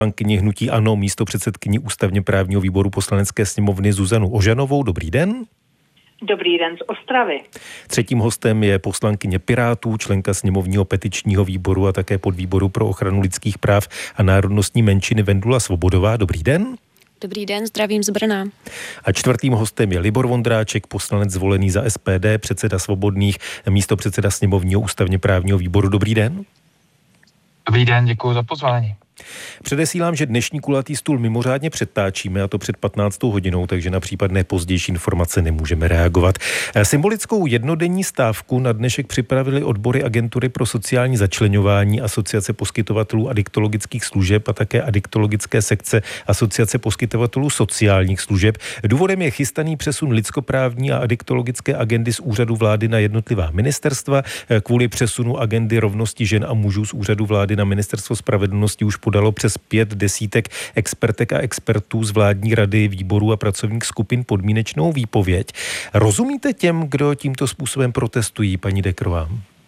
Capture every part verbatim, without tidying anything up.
Poslankyni hnutí ANO, místopředsedkyni ústavně právního výboru Poslanecké sněmovny Zuzanu Ožanovou. Dobrý den. Dobrý den z Ostravy. Třetím hostem je poslankyně Pirátů, členka sněmovního petičního výboru a také podvýboru pro ochranu lidských práv a národnostní menšiny Vendula Svobodová. Dobrý den. Dobrý den, zdravím z Brna. A čtvrtým hostem je Libor Vondráček, poslanec zvolený za S P D, předseda Svobodných, místopředseda sněmovního ústavně právního výboru. Dobrý den. Dobrý den, děkuji za pozvání. Předesílám, že dnešní kulatý stůl mimořádně předtáčíme, a to před patnáctou hodinou, takže na případné pozdější informace nemůžeme reagovat. Symbolickou jednodenní stávku na dnešek připravili odbory Agentury pro sociální začleňování, Asociace poskytovatelů adiktologických služeb a také adiktologické sekce Asociace poskytovatelů sociálních služeb. Důvodem je chystaný přesun lidskoprávní a adiktologické agendy z úřadu vlády na jednotlivá ministerstva. Kvůli přesunu agendy rovnosti žen a mužů z úřadu vlády na Ministerstvo spravedlnosti už podalo přes pět desítek expertek a expertů z vládní rady, výborů a pracovních skupin podmínečnou výpověď. Rozumíte těm, kdo tímto způsobem protestují, paní Dekrová?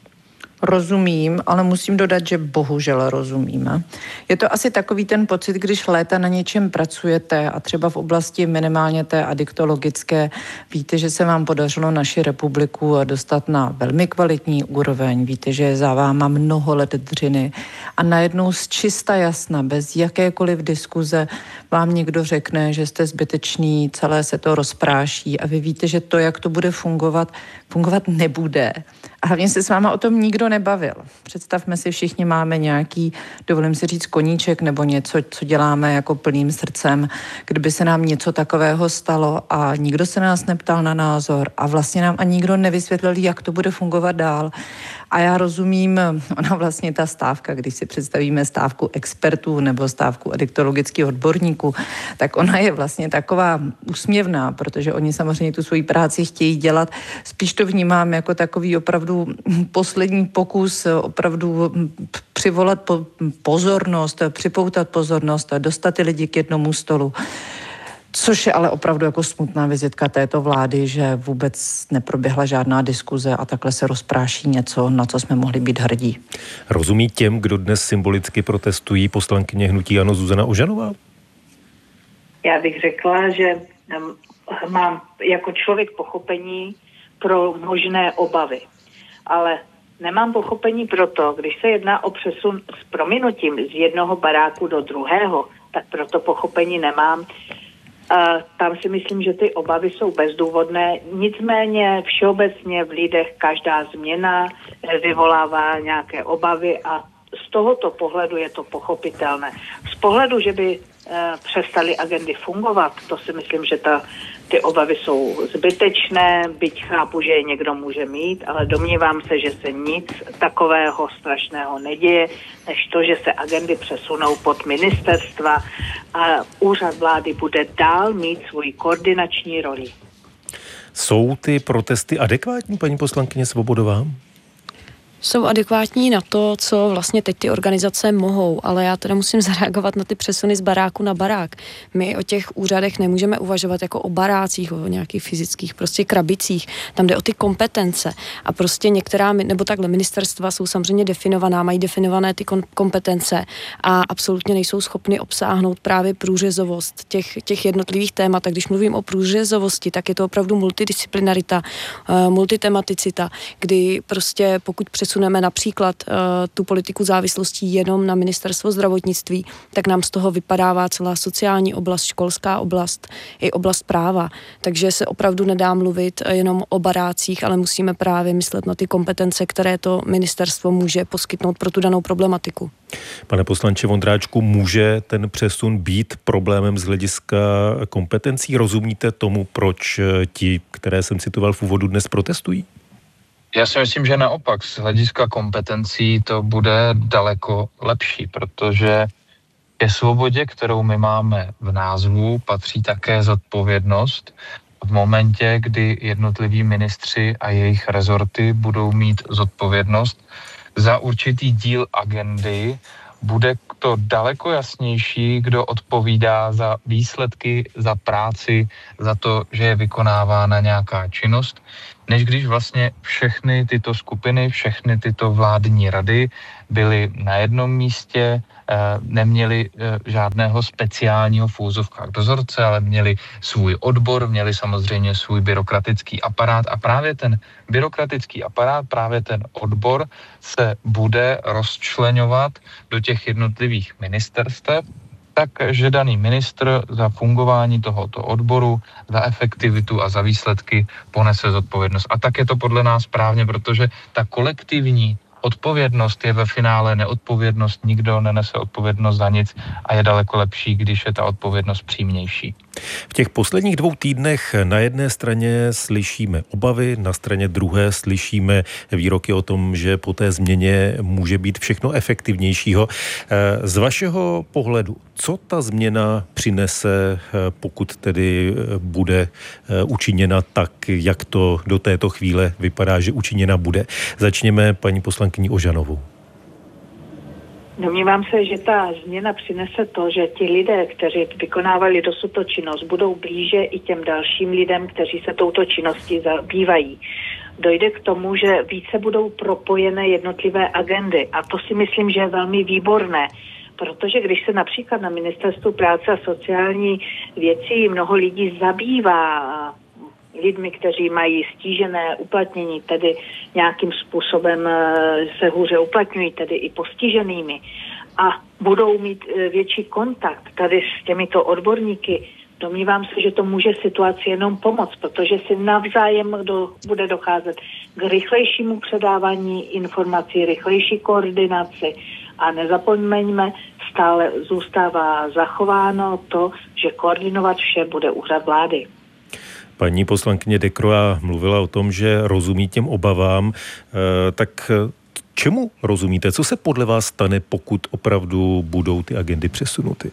Rozumím, ale musím dodat, že bohužel rozumíme. Je to asi takový ten pocit, když léta na něčem pracujete a třeba v oblasti minimálně té adiktologické víte, že se vám podařilo naši republiku dostat na velmi kvalitní úroveň. Víte, že je za váma mnoho let dřiny a najednou z čista jasna, bez jakékoliv diskuze vám někdo řekne, že jste zbytečný, celé se to rozpráší a vy víte, že to, jak to bude fungovat, fungovat nebude. A hlavně se s váma o tom nikdo nebavil. Představme si, všichni máme nějaký, dovolím si říct, koníček nebo něco, co děláme jako plným srdcem, kdyby se nám něco takového stalo a nikdo se nás neptal na názor a vlastně nám ani nikdo nevysvětlil, jak to bude fungovat dál. A já rozumím, ona vlastně ta stávka, když si představíme stávku expertů nebo stávku adiktologických odborníků, tak ona je vlastně taková úsměvná, protože oni samozřejmě tu svoji práci chtějí dělat. Spíš to vnímám jako takový opravdu poslední pokus opravdu přivolat pozornost, připoutat pozornost a dostat ty lidi k jednomu stolu. Což je ale opravdu jako smutná vizitka této vlády, že vůbec neproběhla žádná diskuze a takhle se rozpráší něco, na co jsme mohli být hrdí. Rozumí těm, kdo dnes symbolicky protestují, poslankyně hnutí ANO Zuzana Ožanová? Já bych řekla, že mám jako člověk pochopení pro možné obavy, ale nemám pochopení pro to, když se jedná o přesun s prominutím z jednoho baráku do druhého, tak proto pochopení nemám. Uh, tam si myslím, že ty obavy jsou bezdůvodné. Nicméně všeobecně v lidech každá změna vyvolává nějaké obavy a z tohoto pohledu je to pochopitelné. Z pohledu, že by uh, přestaly agendy fungovat, to si myslím, že ta, ty obavy jsou zbytečné, byť chápu, že je někdo může mít, ale domnívám se, že se nic takového strašného neděje, než to, že se agendy přesunou pod ministerstva a úřad vlády bude dál mít svoji koordinační roli. Jsou ty protesty adekvátní, paní poslankyně Svobodová? Jsou adekvátní na to, co vlastně teď ty organizace mohou, ale já teda musím zareagovat na ty přesuny z baráku na barák. My o těch úřadech nemůžeme uvažovat jako o barácích, o nějakých fyzických prostě krabicích. Tam jde o ty kompetence a prostě některá, nebo takhle ministerstva jsou samozřejmě definovaná, mají definované ty kompetence a absolutně nejsou schopny obsáhnout právě průřezovost těch, těch jednotlivých témat. A když mluvím o průřezovosti, tak je to opravdu multidisciplinarita, multitematicita, kdy prostě pokud přesuneme například uh, tu politiku závislostí jenom na ministerstvo zdravotnictví, tak nám z toho vypadává celá sociální oblast, školská oblast i oblast práva. Takže se opravdu nedá mluvit jenom o barácích, ale musíme právě myslet na ty kompetence, které to ministerstvo může poskytnout pro tu danou problematiku. Pane poslanče Vondráčku, může ten přesun být problémem z hlediska kompetencí? Rozumíte tomu, proč ti, které jsem citoval v úvodu, dnes protestují? Já si myslím, že naopak z hlediska kompetencí to bude daleko lepší, protože ke svobodě, kterou my máme v názvu, patří také zodpovědnost. V momentě, kdy jednotliví ministři a jejich rezorty budou mít zodpovědnost za určitý díl agendy, bude to daleko jasnější, kdo odpovídá za výsledky, za práci, za to, že je vykonávána nějaká činnost, než když vlastně všechny tyto skupiny, všechny tyto vládní rady byli na jednom místě, neměli žádného speciálního v úzovkách dozorce, ale měli svůj odbor, měli samozřejmě svůj byrokratický aparát a právě ten byrokratický aparát, právě ten odbor se bude rozčleňovat do těch jednotlivých ministerstev, takže daný ministr za fungování tohoto odboru, za efektivitu a za výsledky ponese zodpovědnost. A tak je to podle nás správně, protože ta kolektivní odpovědnost je ve finále neodpovědnost, nikdo nenese odpovědnost za nic a je daleko lepší, když je ta odpovědnost přímější. V těch posledních dvou týdnech na jedné straně slyšíme obavy, na straně druhé slyšíme výroky o tom, že po té změně může být všechno efektivnějšího. Z vašeho pohledu, co ta změna přinese, pokud tedy bude učiněna tak, jak to do této chvíle vypadá, že učiněna bude? Začněme paní poslankyní Ožanovou. Domnívám se, že ta změna přinese to, že ti lidé, kteří vykonávali dosud tu činnost, budou blíže i těm dalším lidem, kteří se touto činností zabývají. Dojde k tomu, že více budou propojené jednotlivé agendy a to si myslím, že je velmi výborné. Protože když se například na Ministerstvu práce a sociální věcí mnoho lidí zabývá lidmi, kteří mají stížené uplatnění, tedy nějakým způsobem se hůře uplatňují, tedy i postiženými a budou mít větší kontakt tady s těmito odborníky, domnívám se, že to může situaci jenom pomoct, protože si navzájem do, bude docházet k rychlejšímu předávání informací, rychlejší koordinaci a nezapomeňme, stále zůstává zachováno to, že koordinovat vše bude úřad vlády. Paní poslankyně Decroix mluvila o tom, že rozumí těm obavám, tak čemu rozumíte? Co se podle vás stane, pokud opravdu budou ty agendy přesunuty?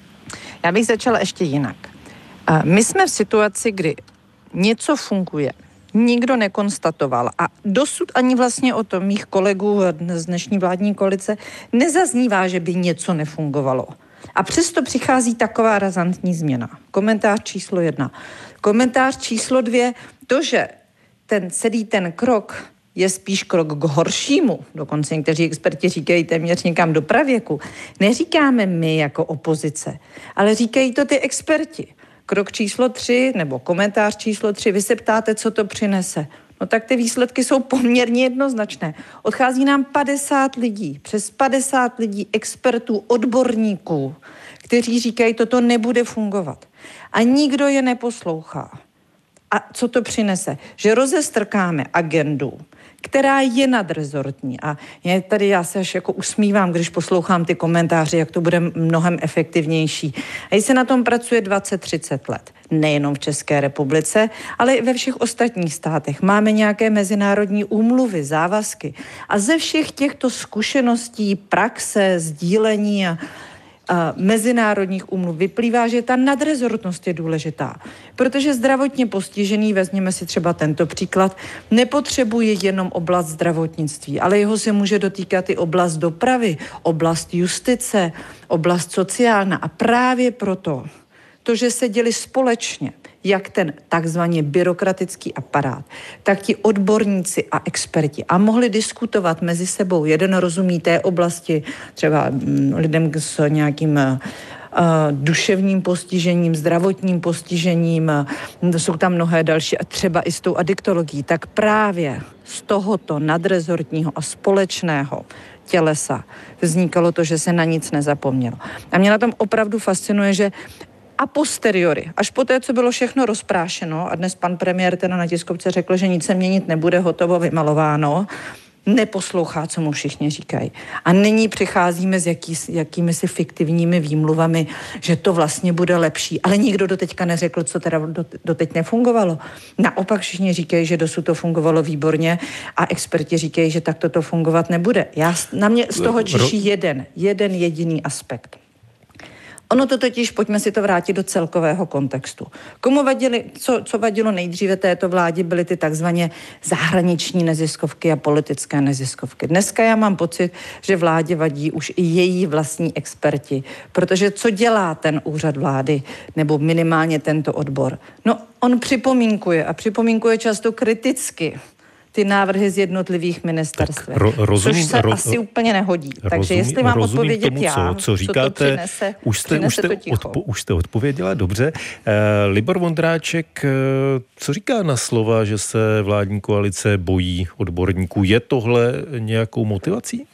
Já bych začala ještě jinak. My jsme v situaci, kdy něco funguje, nikdo nekonstatoval a dosud ani vlastně o tom mých kolegů z dnešní vládní koalice nezaznívá, že by něco nefungovalo. A přesto přichází taková razantní změna. Komentář číslo jedna. Komentář číslo dvě, to, že ten celý ten krok je spíš krok k horšímu, dokonce někteří experti říkají téměř někam do pravěku, neříkáme my jako opozice, ale říkají to ty experti. Krok číslo tři, nebo komentář číslo tři, vy se ptáte, co to přinese. No tak ty výsledky jsou poměrně jednoznačné. Odchází nám padesát lidí, přes padesát lidí, expertů, odborníků, kteří říkají, toto nebude fungovat. A nikdo je neposlouchá. A co to přinese? Že rozestrkáme agendu, která je nadrezortní. A je tady, já se až jako usmívám, když poslouchám ty komentáře, jak to bude mnohem efektivnější. A se na tom pracuje dvacet třicet let. Nejenom v České republice, ale i ve všech ostatních státech. Máme nějaké mezinárodní úmluvy, závazky. A ze všech těchto zkušeností, praxe, sdílení a mezinárodních úmluv vyplývá, že ta nadrezortnost je důležitá. Protože zdravotně postižený, vezměme si třeba tento příklad, nepotřebuje jenom oblast zdravotnictví, ale jeho se může dotýkat i oblast dopravy, oblast justice, oblast sociální. A právě proto, to, že se děli společně, jak ten takzvaně byrokratický aparát, tak ti odborníci a experti a mohli diskutovat mezi sebou. Jeden rozumí té oblasti, třeba lidem s nějakým uh, duševním postižením, zdravotním postižením, uh, jsou tam mnohé další, a třeba i s tou adiktologií, tak právě z tohoto nadrezortního a společného tělesa vznikalo to, že se na nic nezapomnělo. A mě na tom opravdu fascinuje, že a posteriori, až po té, co bylo všechno rozprášeno, a dnes pan premiér teda na tiskovce řekl, že nic se měnit nebude, hotovo, vymalováno, neposlouchá, co mu všichni říkají. A nyní přicházíme s jaký, jakými si fiktivními výmluvami, že to vlastně bude lepší. Ale nikdo doteďka neřekl, co teda doteď nefungovalo. Naopak všichni říkají, že dosud to fungovalo výborně a experti říkají, že takto to fungovat nebude. Já, na mě z toho čiší jeden, jeden jediný aspekt. Ono to totiž, pojďme si to vrátit do celkového kontextu. Komu vadili, co, co vadilo nejdříve této vládě, byly ty takzvaně zahraniční neziskovky a politické neziskovky. Dneska já mám pocit, že vládě vadí už i její vlastní experti, protože co dělá ten úřad vlády, nebo minimálně tento odbor? No, on připomínkuje a připomínkuje často kriticky ty návrhy z jednotlivých ministerstv. Ro, rozumím, což se ro, asi úplně nehodí. Rozumím, Takže jestli mám odpovědět tomu, já, co, co říkáte, co to přinese, už jste, přinese už jste, to ticho. odpo, už jste odpověděla, dobře. Eh, Libor Vondráček, eh, co říká na slova, že se vládní koalice bojí odborníků? Je tohle nějakou motivací?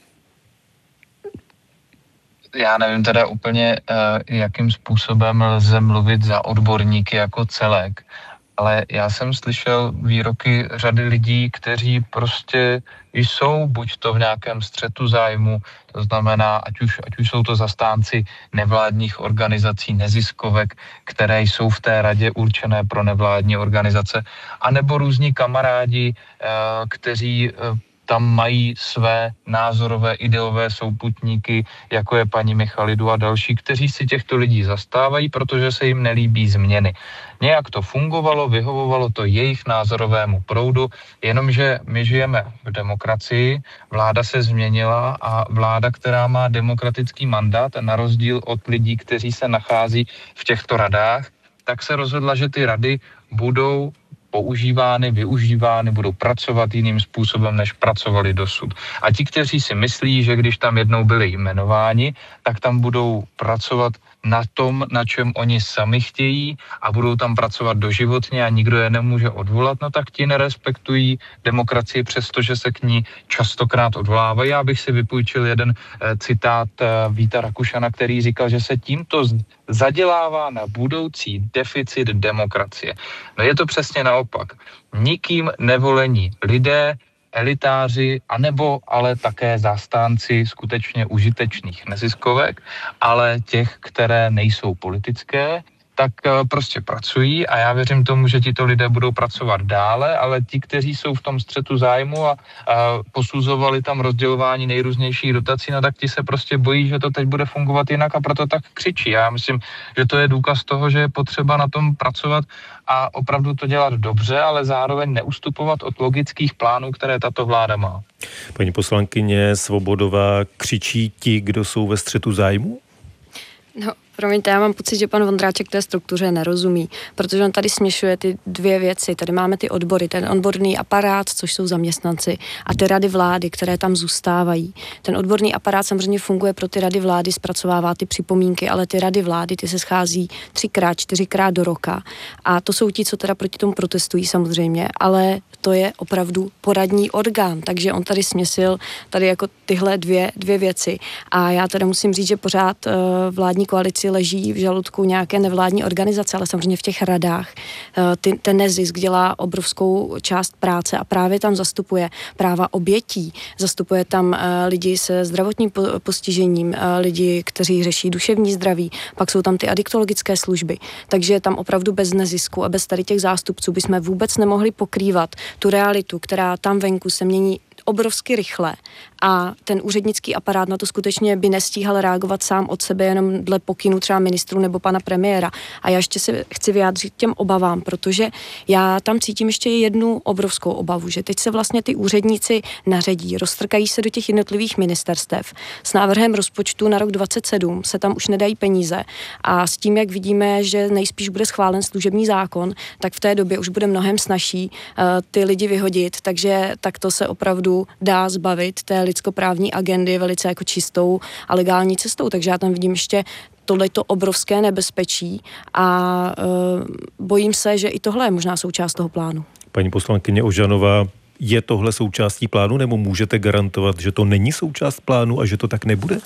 Já nevím teda úplně, jakým způsobem lze mluvit za odborníky jako celek, ale já jsem slyšel výroky řady lidí, kteří prostě jsou buď to v nějakém střetu zájmu, to znamená, ať už, ať už jsou to zastánci nevládních organizací, neziskovek, které jsou v té radě určené pro nevládní organizace, anebo různí kamarádi, kteří tam mají své názorové, ideové souputníky, jako je paní Michalidu a další, kteří si těchto lidí zastávají, protože se jim nelíbí změny. Nějak to fungovalo, vyhovovalo to jejich názorovému proudu, jenomže my žijeme v demokracii, vláda se změnila a vláda, která má demokratický mandát, na rozdíl od lidí, kteří se nachází v těchto radách, tak se rozhodla, že ty rady budou používány, využívány, budou pracovat jiným způsobem, než pracovali dosud. A ti, kteří si myslí, že když tam jednou byli jmenováni, tak tam budou pracovat na tom, na čem oni sami chtějí a budou tam pracovat doživotně a nikdo je nemůže odvolat, no tak ti nerespektují demokracii, přestože se k ní častokrát odvolávají. Já bych si vypůjčil jeden eh, citát eh, Víta Rakušana, který říkal, že se tímto zadělává na budoucí deficit demokracie. No je to přesně naopak. Nikým nevolení lidé, elitáři, anebo ale také zastánci skutečně užitečných neziskovek, ale těch, které nejsou politické, tak prostě pracují a já věřím tomu, že tito lidé budou pracovat dále, ale ti, kteří jsou v tom střetu zájmu a, a posuzovali tam rozdělování nejrůznějších dotací, no tak ti se prostě bojí, že to teď bude fungovat jinak a proto tak křičí. Já myslím, že to je důkaz toho, že je potřeba na tom pracovat a opravdu to dělat dobře, ale zároveň neustupovat od logických plánů, které tato vláda má. Paní poslankyně Svobodová, křičí ti, kdo jsou ve střetu zájmu? No, promiňte, já mám pocit, že pan Vondráček té struktuře nerozumí, protože on tady směšuje ty dvě věci. Tady máme ty odbory, ten odborný aparát, což jsou zaměstnanci, a ty rady vlády, které tam zůstávají. Ten odborný aparát samozřejmě funguje pro ty rady vlády, zpracovává ty připomínky, ale ty rady vlády, ty se schází třikrát, čtyřikrát do roka. A to jsou ti, co teda proti tomu protestují samozřejmě, ale to je opravdu poradní orgán, takže on tady směsil tady jako tyhle dvě, dvě věci. A já teda musím říct, že pořád uh, vládní koalici leží v žaludku nějaké nevládní organizace, ale samozřejmě v těch radách. Uh, ty, ten nezisk dělá obrovskou část práce a právě tam zastupuje práva obětí, zastupuje tam uh, lidi se zdravotním po, postižením, uh, lidi, kteří řeší duševní zdraví, pak jsou tam ty adiktologické služby. Takže tam opravdu bez nezisku a bez tady těch zástupců bychom vůbec nemohli pokrývat tu realitu, která tam venku se mění obrovsky rychle a ten úřednický aparát na to skutečně by nestíhal reagovat sám od sebe jenom dle pokynu třeba ministru nebo pana premiéra. A já ještě se chci vyjádřit těm obavám, protože já tam cítím ještě jednu obrovskou obavu, že teď se vlastně ty úředníci naředí, roztrkají se do těch jednotlivých ministerstev. S návrhem rozpočtu na rok dvacet sedm se tam už nedají peníze a s tím, jak vidíme, že nejspíš bude schválen služební zákon, tak v té době už bude mnohem snazší uh, ty lidi vyhodit, takže takto se opravdu dá zbavit té lidskoprávní agendy velice jako čistou a legální cestou. Takže já tam vidím ještě tohleto obrovské nebezpečí a uh, bojím se, že i tohle je možná součást toho plánu. Paní poslankyně Ožanová, je tohle součástí plánu, nebo můžete garantovat, že to není součást plánu a že to tak nebude?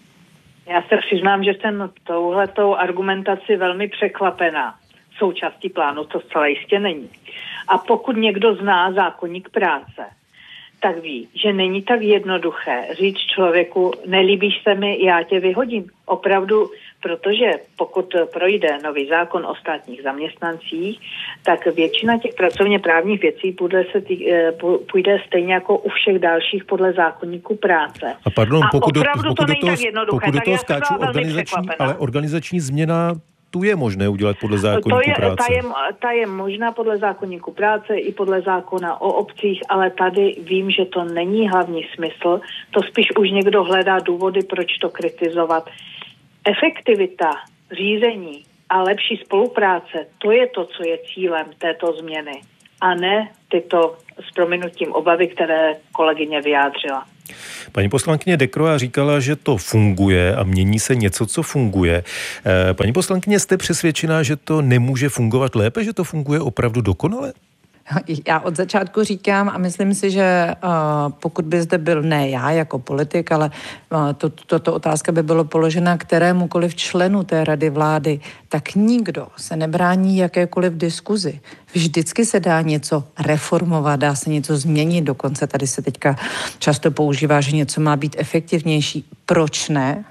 Já se přiznám, že jsem touhletou argumentaci velmi překvapená. Součástí plánu to zcela jistě není. A pokud někdo zná zákoník práce, tak ví, že není tak jednoduché říct člověku, nelíbíš se mi, já tě vyhodím. Opravdu, protože pokud projde nový zákon o státních zaměstnancích, tak většina těch pracovně právních věcí půjde, se tý, půjde stejně jako u všech dalších podle zákoníku práce. A pardon, A pokud, do, pokud pokud to do toho, pokud do toho skáču organizační, ale organizační změna tu je možné udělat podle zákoníku to je, práce. Ta je, ta je možná podle zákoníku práce i podle zákona o obcích, ale tady vím, že to není hlavní smysl. To spíš už někdo hledá důvody, proč to kritizovat. Efektivita řízení a lepší spolupráce, to je to, co je cílem této změny. a ne tyto s prominutím obavy, které kolegyně vyjádřila. Paní poslankyně Decroix říkala, že to funguje a mění se něco, co funguje. Paní poslankyně, jste přesvědčená, že to nemůže fungovat lépe, že to funguje opravdu dokonale? Já od začátku říkám a myslím si, že uh, pokud by zde byl ne já jako politik, ale uh, to, toto otázka by bylo položena kterémukoliv členu té rady vlády, tak nikdo se nebrání jakékoliv diskuzi. Vždycky se dá něco reformovat, dá se něco změnit, dokonce tady se teďka často používá, že něco má být efektivnější. Proč ne?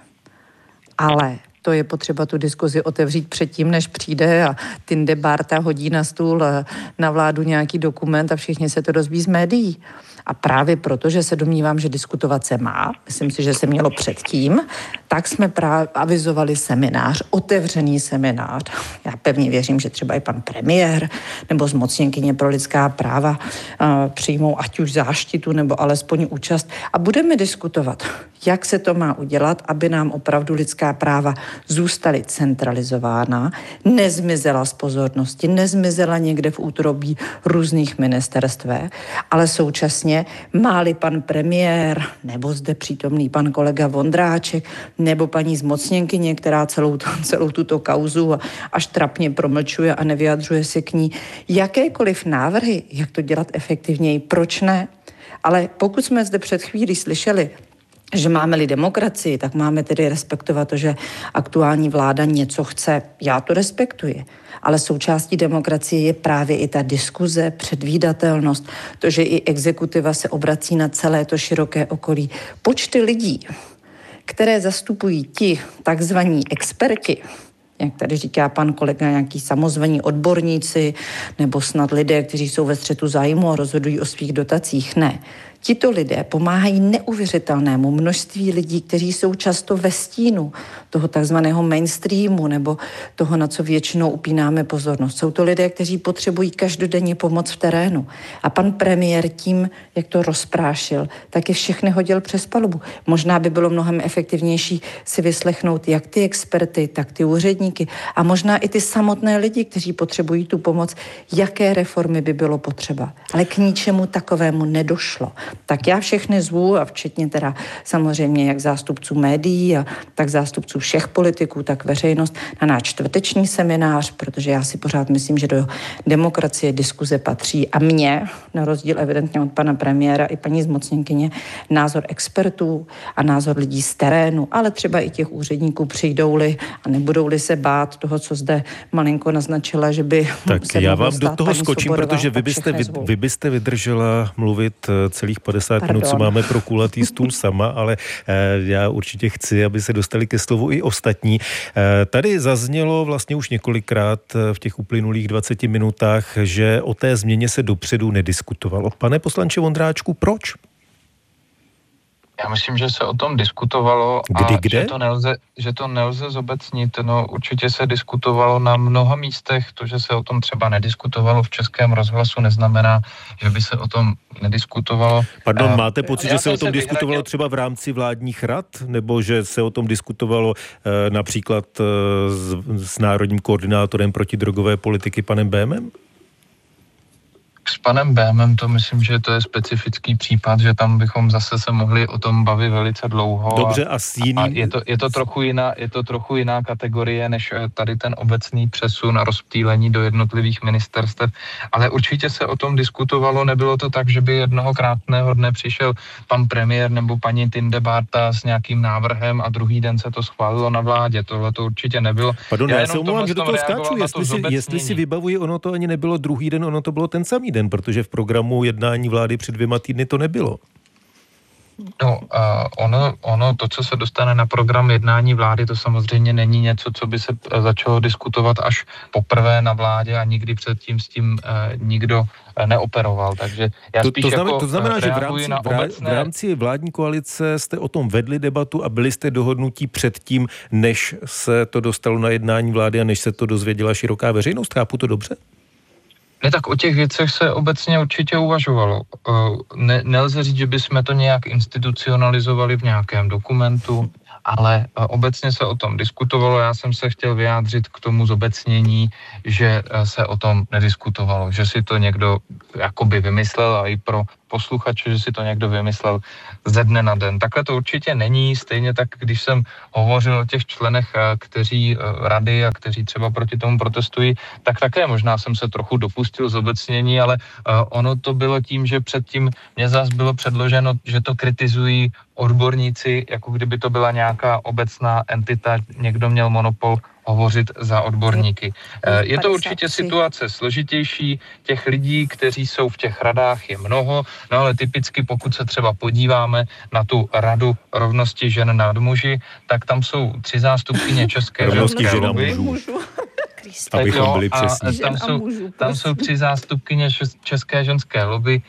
Ale to je potřeba tu diskuzi otevřít předtím, než přijde a Tinde Bárta hodí na stůl na vládu nějaký dokument a všichni se to dozví z médií. A právě proto, že se domnívám, že diskutovat se má, myslím si, že se mělo předtím, tak jsme právě avizovali seminář, otevřený seminář. Já pevně věřím, že třeba i pan premiér nebo zmocněnkyně pro lidská práva uh, přijmou ať už záštitu nebo alespoň účast a budeme diskutovat, jak se to má udělat, aby nám opravdu lidská práva zůstaly centralizována, nezmizela z pozornosti, nezmizela někde v útrobí různých ministerstvech, ale současně má-li pan premiér nebo zde přítomný pan kolega Vondráček nebo paní zmocněnkyně, která celou, celou tuto kauzu až trapně promlčuje a nevyjadřuje se k ní, jakékoliv návrhy, jak to dělat efektivněji, proč ne? Ale pokud jsme zde před chvílí slyšeli, že máme-li demokracii, tak máme tedy respektovat to, že aktuální vláda něco chce. Já to respektuji. Ale součástí demokracie je právě i ta diskuze, předvídatelnost, to, že i exekutiva se obrací na celé to široké okolí. Počty lidí, které zastupují ti takzvaní experti, jak tady říká pan kolega, nějaký samozvaní odborníci, nebo snad lidé, kteří jsou ve střetu zájmu a rozhodují o svých dotacích. Ne. Tito lidé pomáhají neuvěřitelnému množství lidí, kteří jsou často ve stínu toho takzvaného mainstreamu nebo toho, na co většinou upínáme pozornost. Jsou to lidé, kteří potřebují každodenně pomoc v terénu. A pan premiér tím, jak to rozprášil, tak je všechny hodil přes palubu. Možná by bylo mnohem efektivnější si vyslechnout jak ty experty, tak ty úředníky a možná i ty samotné lidi, kteří potřebují tu pomoc, jaké reformy by bylo potřeba. Ale k ničemu takovému nedošlo. Tak já všechny zvu, a včetně teda samozřejmě jak zástupců médií, a tak zástupců všech politiků, tak veřejnost, na náš čtvrteční seminář, protože já si pořád myslím, že do demokracie diskuze patří a mě, na rozdíl evidentně od pana premiéra i paní zmocněnkyně, názor expertů a názor lidí z terénu, ale třeba i těch úředníků přijdou-li a nebudou-li se bát toho, co zde malinko naznačila, že by tak se já vám do toho skočím, Svoborová, protože vy byste, vy, vy byste vydržela mluvit celých padesát Pardon. minut, co máme pro kulatý stůl sama, ale eh, já určitě chci, aby se dostali ke slovu i ostatní. Eh, tady zaznělo vlastně už několikrát v těch uplynulých dvaceti minutách, že o té změně se dopředu nediskutovalo. Pane poslanče Vondráčku, proč? Já myslím, že se o tom diskutovalo Kdy, a kde? Že, to nelze, že to nelze zobecnit. No, určitě se diskutovalo na mnoha místech. To, že se o tom třeba nediskutovalo v Českém rozhlasu, neznamená, že by se o tom nediskutovalo. Pardon, máte pocit, Já že se o tom se diskutovalo vyhradil... třeba v rámci vládních rad? Nebo že se o tom diskutovalo eh, například eh, s, s národním koordinátorem protidrogové politiky panem Bémem? S panem Bémem to myslím, že to je specifický případ, že tam bychom zase se mohli o tom bavit velice dlouho. Dobře, a s jiným... A je to, je to trochu jiná, je to trochu jiná kategorie, než tady ten obecný přesun a rozptýlení do jednotlivých ministerstev. Ale určitě se o tom diskutovalo, nebylo to tak, že by jednoho krásného dne přišel pan premiér nebo paní Tinde Bárta s nějakým návrhem a druhý den se to schválilo na vládě. Tohle to určitě nebylo. Pardon, já, já se omlouvám, že do toho skáču. Jestli si, jestli si vybavuji, ono to ani nebylo druhý den, ono to bylo ten samý den, protože v programu jednání vlády před dvěma týdny to nebylo. No, uh, ono, ono, to, co se dostane na program jednání vlády, to samozřejmě není něco, co by se začalo diskutovat až poprvé na vládě a nikdy předtím s tím uh, nikdo uh, neoperoval. Takže já to, spíš to znamená, jako to znamená že v rámci, na obecné... v rámci vládní koalice jste o tom vedli debatu a byli jste dohodnutí předtím, než se to dostalo na jednání vlády a než se to dozvěděla široká veřejnost. Chápu to dobře? Ne, tak o těch věcech se obecně určitě uvažovalo. Ne, nelze říct, že bychom to nějak institucionalizovali v nějakém dokumentu, ale obecně se o tom diskutovalo. Já jsem se chtěl vyjádřit k tomu zobecnění, že se o tom nediskutovalo, že si to někdo jakoby vymyslel a i pro posluchače, že si to někdo vymyslel ze dne na den. Takhle to určitě není, stejně tak, když jsem hovořil o těch členech, kteří rady a kteří třeba proti tomu protestují, tak také možná jsem se trochu dopustil zobecnění, ale ono to bylo tím, že předtím mě zas bylo předloženo, že to kritizují odborníci, jako kdyby to byla nějaká obecná entita, někdo měl monopol hovořit za odborníky. Je to určitě situace složitější, těch lidí, kteří jsou v těch radách, je mnoho, no ale typicky pokud se třeba podíváme na tu radu rovnosti žen nad muži, tak tam jsou tři zástupkyně České ženské lobby. Abychom byli přesní. Tam jsou, tam jsou tři zástupkyně České ženské lobby,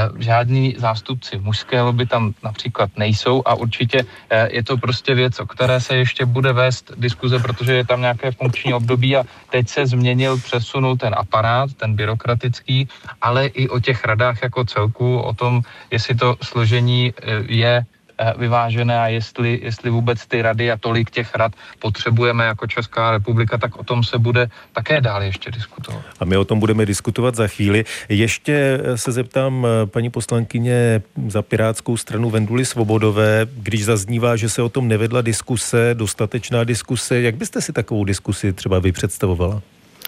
žádní zástupci mužské lobby tam například nejsou a určitě je to prostě věc, o které se ještě bude vést diskuze, protože je tam nějaké funkční období a teď se změnil, přesunul ten aparát, ten byrokratický, ale i o těch radách jako celku, o tom, jestli to složení je vyvážené a jestli, jestli vůbec ty rady a tolik těch rad potřebujeme jako Česká republika, tak o tom se bude také dál ještě diskutovat. A my o tom budeme diskutovat za chvíli. Ještě se zeptám paní poslankyně za Pirátskou stranu Venduly Svobodové, když zaznívá, že se o tom nevedla diskuse, dostatečná diskuse, jak byste si takovou diskusi třeba vy představovala?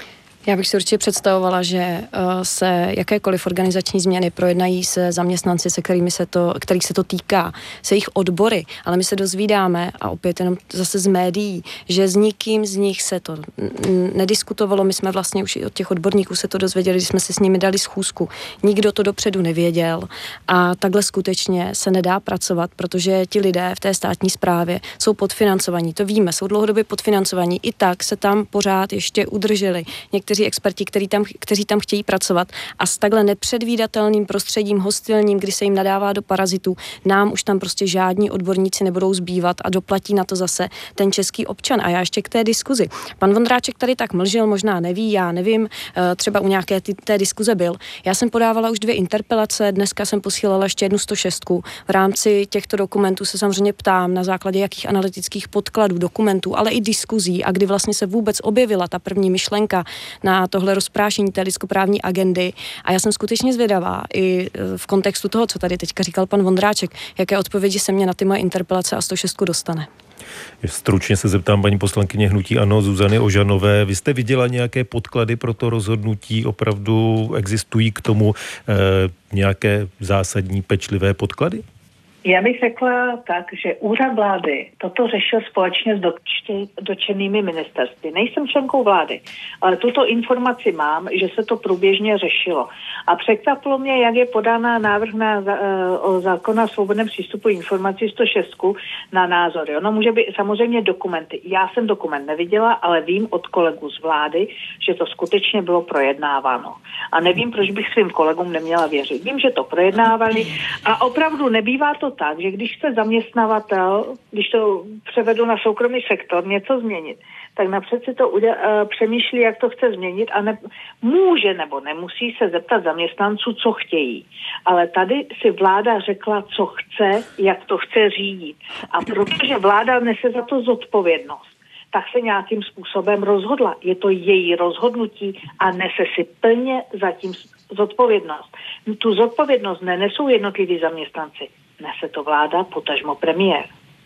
Já bych si určitě představovala, že se jakékoliv organizační změny projednají se zaměstnanci, se kterými se to, kterých se to týká, se jejich odbory, ale my se dozvídáme, a opět jenom zase z médií, že s nikým z nich se to nediskutovalo, my jsme vlastně už i od těch odborníků se to dozvěděli, když jsme si s nimi dali schůzku. Nikdo to dopředu nevěděl a takhle skutečně se nedá pracovat, protože ti lidé v té státní správě jsou podfinancovaní, to víme, jsou dlouhodobě podfinancovaní, i tak se tam pořád ještě udrželi někteří experti, kteří tam, kteří tam chtějí pracovat a s takhle nepředvídatelným prostředím hostilním, kdy se jim nadává do parazitů, nám už tam prostě žádní odborníci nebudou zbývat a doplatí na to zase ten český občan. A já ještě k té diskuzi. Pan Vondráček tady tak mlžil, možná neví, já nevím, třeba u nějaké ty, té diskuze byl. Já jsem podávala už dvě interpelace, dneska jsem posílala ještě jednu sto šest. V rámci těchto dokumentů se samozřejmě ptám, na základě jakých analytických podkladů, dokumentů, ale i diskuzí a kdy vlastně se vůbec objevila ta první myšlenka na tohle rozprášení té lidskoprávní agendy. A já jsem skutečně zvědavá i v kontextu toho, co tady teďka říkal pan Vondráček, jaké odpovědi se mě na ty moje interpelace a sto šest dostane. Stručně se zeptám paní poslankyně hnutí ANO Zuzany Ožanové. Vy jste viděla nějaké podklady pro to rozhodnutí? Opravdu existují k tomu eh, nějaké zásadní pečlivé podklady? Já bych řekla tak, že úřad vlády toto řešil společně s dočty, dočenými ministerstvy. Nejsem členkou vlády, ale tuto informaci mám, že se to průběžně řešilo. A překvapilo mě, jak je podána návrh na o zákona o svobodném přístupu informací sto šest na názory. Ono může být samozřejmě dokumenty. Já jsem dokument neviděla, ale vím od kolegů z vlády, že to skutečně bylo projednáváno. A nevím, proč bych svým kolegům neměla věřit. Vím, že to projednávali a opravdu nebývá to tak, že když chce zaměstnavatel, když to převedu na soukromý sektor, něco změnit, tak napřed si to uděl, uh, přemýšlí, jak to chce změnit a ne, může nebo nemusí se zeptat zaměstnanců, co chtějí. Ale tady si vláda řekla, co chce, jak to chce řídit. A protože vláda nese za to zodpovědnost, tak se nějakým způsobem rozhodla. Je to její rozhodnutí a nese si plně za tím zodpovědnost. Tu zodpovědnost nenesou jednotliví zaměstnanci. Nese to vláda, potažmo premiér.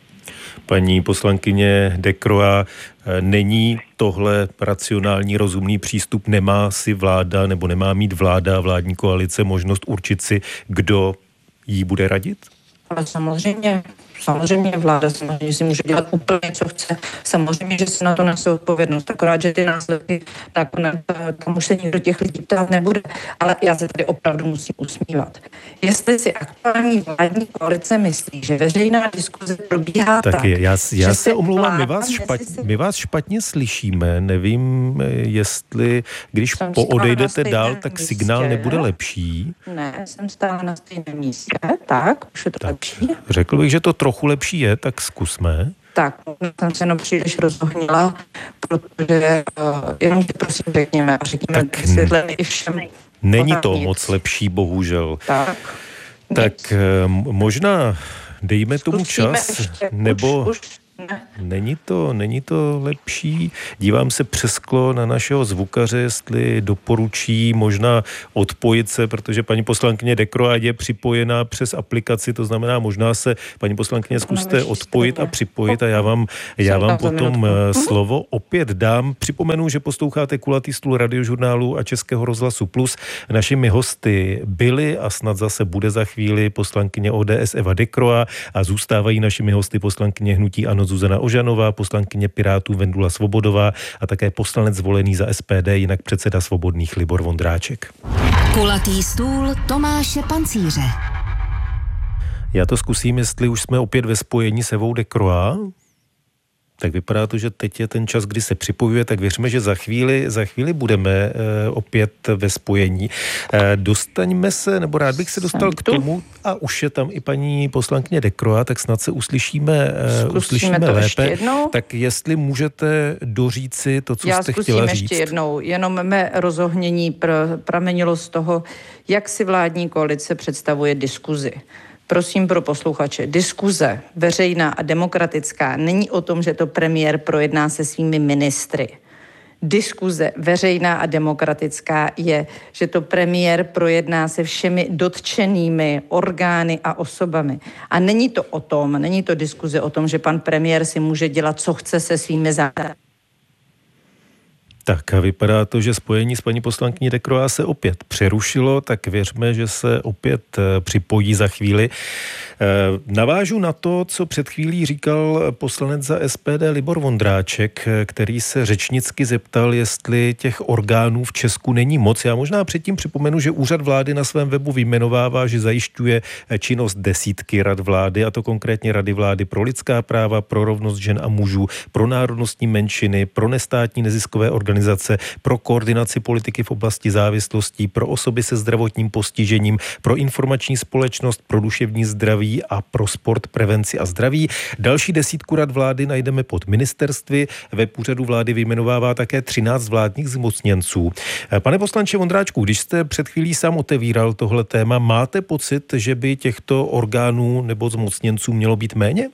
Paní poslankyně Decroix, není tohle racionální, rozumný přístup? Nemá si vláda nebo nemá mít vláda, vládní koalice možnost určit si, kdo jí bude radit? Ale samozřejmě, samozřejmě vláda samozřejmě si může dělat úplně, co chce. Samozřejmě, že se na to nese odpovědnost. Akorát, že ty následky, nakonec tam už se nikdo těch lidí ptát nebude. Ale já se tady opravdu musím usmívat. Jestli si aktuální vládní koalice myslí, že veřejná diskuze probíhá tak, tak je, já, já se omlouvám, my vás, špatně, se... my vás špatně slyšíme. Nevím, jestli, když poodejdete dál, tak místě. Signál nebude lepší. Ne, jsem stála na stejném místě. Tak, už je to tak, lepší. Řekl bych, že to trochu lepší je, tak zkusme. Tak, jsem se jenom příliš rozohnila, protože uh, jenom si prosím řekněme a řekněme vysvětlení i všem. Není to moc lepší, bohužel. Tak. Tak uh, možná dejme tomu Zkusíme čas, ještě, nebo... Už, už Není to, není to lepší? Dívám se přes sklo na našeho zvukaře, jestli doporučí možná odpojit se, protože paní poslankyně Decroix je připojená přes aplikaci, to znamená, možná se, paní poslankyně, zkuste odpojit a připojit a já vám, já vám potom slovo opět dám. Připomenu, že posloucháte Kulatý stůl Radiožurnálu a Českého rozhlasu Plus. Našimi hosty byly a snad zase bude za chvíli poslankyně O D S Eva Decroix a zůstávají našimi hosty poslankyně hnutí ANO Zuzana Ožanová, poslankyně Pirátů Vendula Svobodová a také poslanec zvolený za S P D, jinak předseda Svobodných Libor Vondráček. Kulatý stůl Tomáše Pancíře. Já to zkusím, jestli už jsme opět ve spojení s Evou Decroix. Tak vypadá to, že teď je ten čas, kdy se připojuje, tak věřme, že za chvíli, za chvíli budeme e, opět ve spojení. E, dostaňme se, nebo rád bych se dostal k tomu, a už je tam i paní poslankyně Decroix, tak snad se uslyšíme, e, uslyšíme to lépe. Tak jestli můžete doříci to, co Já jste chtěla říct. Já zkusím ještě jednou. Jenom mé rozohnění pr- pramenilo z toho, jak si vládní koalice představuje diskuzi. Prosím pro posluchače, diskuze veřejná a demokratická není o tom, že to premiér projedná se svými ministry. Diskuze veřejná a demokratická je, že to premiér projedná se všemi dotčenými orgány a osobami. A není to o tom, není to diskuze o tom, že pan premiér si může dělat, co chce se svými zájmy. Tak a vypadá to, že spojení s paní poslankyní Decroix se opět přerušilo, tak věřme, že se opět připojí za chvíli. Navážu na to, co před chvílí říkal poslanec za S P D Libor Vondráček, který se řečnicky zeptal, jestli těch orgánů v Česku není moc. Já možná předtím připomenu, že úřad vlády na svém webu vyjmenovává, že zajišťuje činnost desítky rad vlády, a to konkrétně Rady vlády pro lidská práva, pro rovnost žen a mužů, pro národnostní menšiny, pro nestátní neziskové organizace, pro koordinaci politiky v oblasti závislostí, pro osoby se zdravotním postižením, pro informační společnost, pro duševní zdraví a pro sport, prevenci a zdraví. Další desítku rad vlády najdeme pod ministerstvy. Web úřadu vlády vyjmenovává také třináct vládních zmocněnců. Pane poslanče Vondráčku, když jste před chvílí sám otevíral tohle téma, máte pocit, že by těchto orgánů nebo zmocněnců mělo být méně?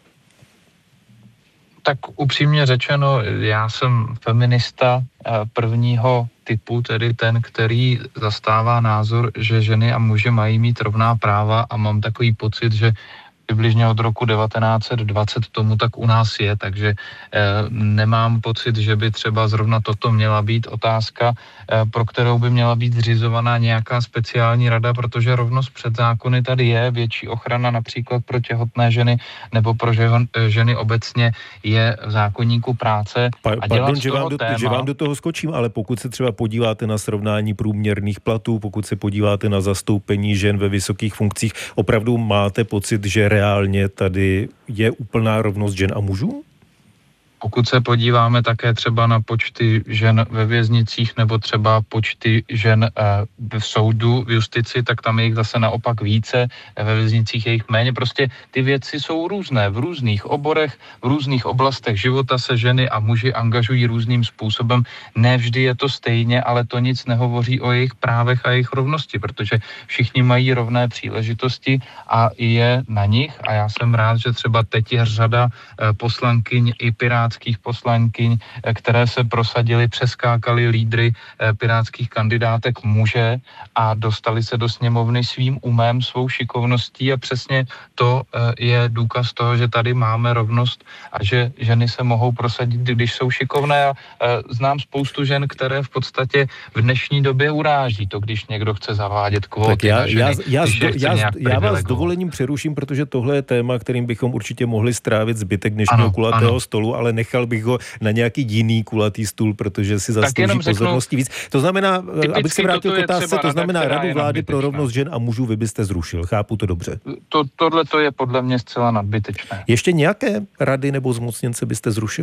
Tak upřímně řečeno, já jsem feminista prvního typu, tedy ten, který zastává názor, že ženy a muži mají mít rovná práva, a mám takový pocit, že přibližně od roku devatenáct set dvacet tomu tak u nás je, takže eh, nemám pocit, že by třeba zrovna toto měla být otázka, eh, pro kterou by měla být zřizovaná nějaká speciální rada, protože rovnost před zákony tady je, větší ochrana například pro těhotné ženy nebo pro ženy obecně je v zákoníku práce. Pa, a pardon, že vám, do, téma... že vám do toho skočím, ale pokud se třeba podíváte na srovnání průměrných platů, pokud se podíváte na zastoupení žen ve vysokých funkcích, opravdu máte pocit, že reálně tady je úplná rovnost žen a mužů? Pokud se podíváme také třeba na počty žen ve věznicích nebo třeba počty žen v soudu, v justici, tak tam je jich zase naopak více, ve věznicích je jich méně. Prostě ty věci jsou různé. V různých oborech, v různých oblastech života se ženy a muži angažují různým způsobem. Ne vždy je to stejně, ale to nic nehovoří o jejich právech a jejich rovnosti, protože všichni mají rovné příležitosti a je na nich. A já jsem rád, že třeba teď je řada poslankyň i pirátů poslankyň, které se prosadily, přeskákaly lídry pirátských kandidátek muže a dostali se do sněmovny svým umem, svou šikovností, a přesně to je důkaz toho, že tady máme rovnost a že ženy se mohou prosadit, když jsou šikovné. A znám spoustu žen, které v podstatě v dnešní době uráží to, když někdo chce zavádět kvóty já, na ženy. Já, já, já, já vás s dovolením přeruším, protože tohle je téma, kterým bychom určitě mohli strávit zbytek dnešního ano, kulatého ano. stolu, ale nechal bych ho na nějaký jiný kulatý stůl, protože si zaslouží pozornosti víc. To znamená, abych se vrátil k otázce, to znamená Radu vlády pro rovnost žen a mužů vy byste zrušil. Chápu to dobře? To, tohle to je podle mě zcela nadbytečné. Ještě nějaké rady nebo zmocněnce byste zrušil?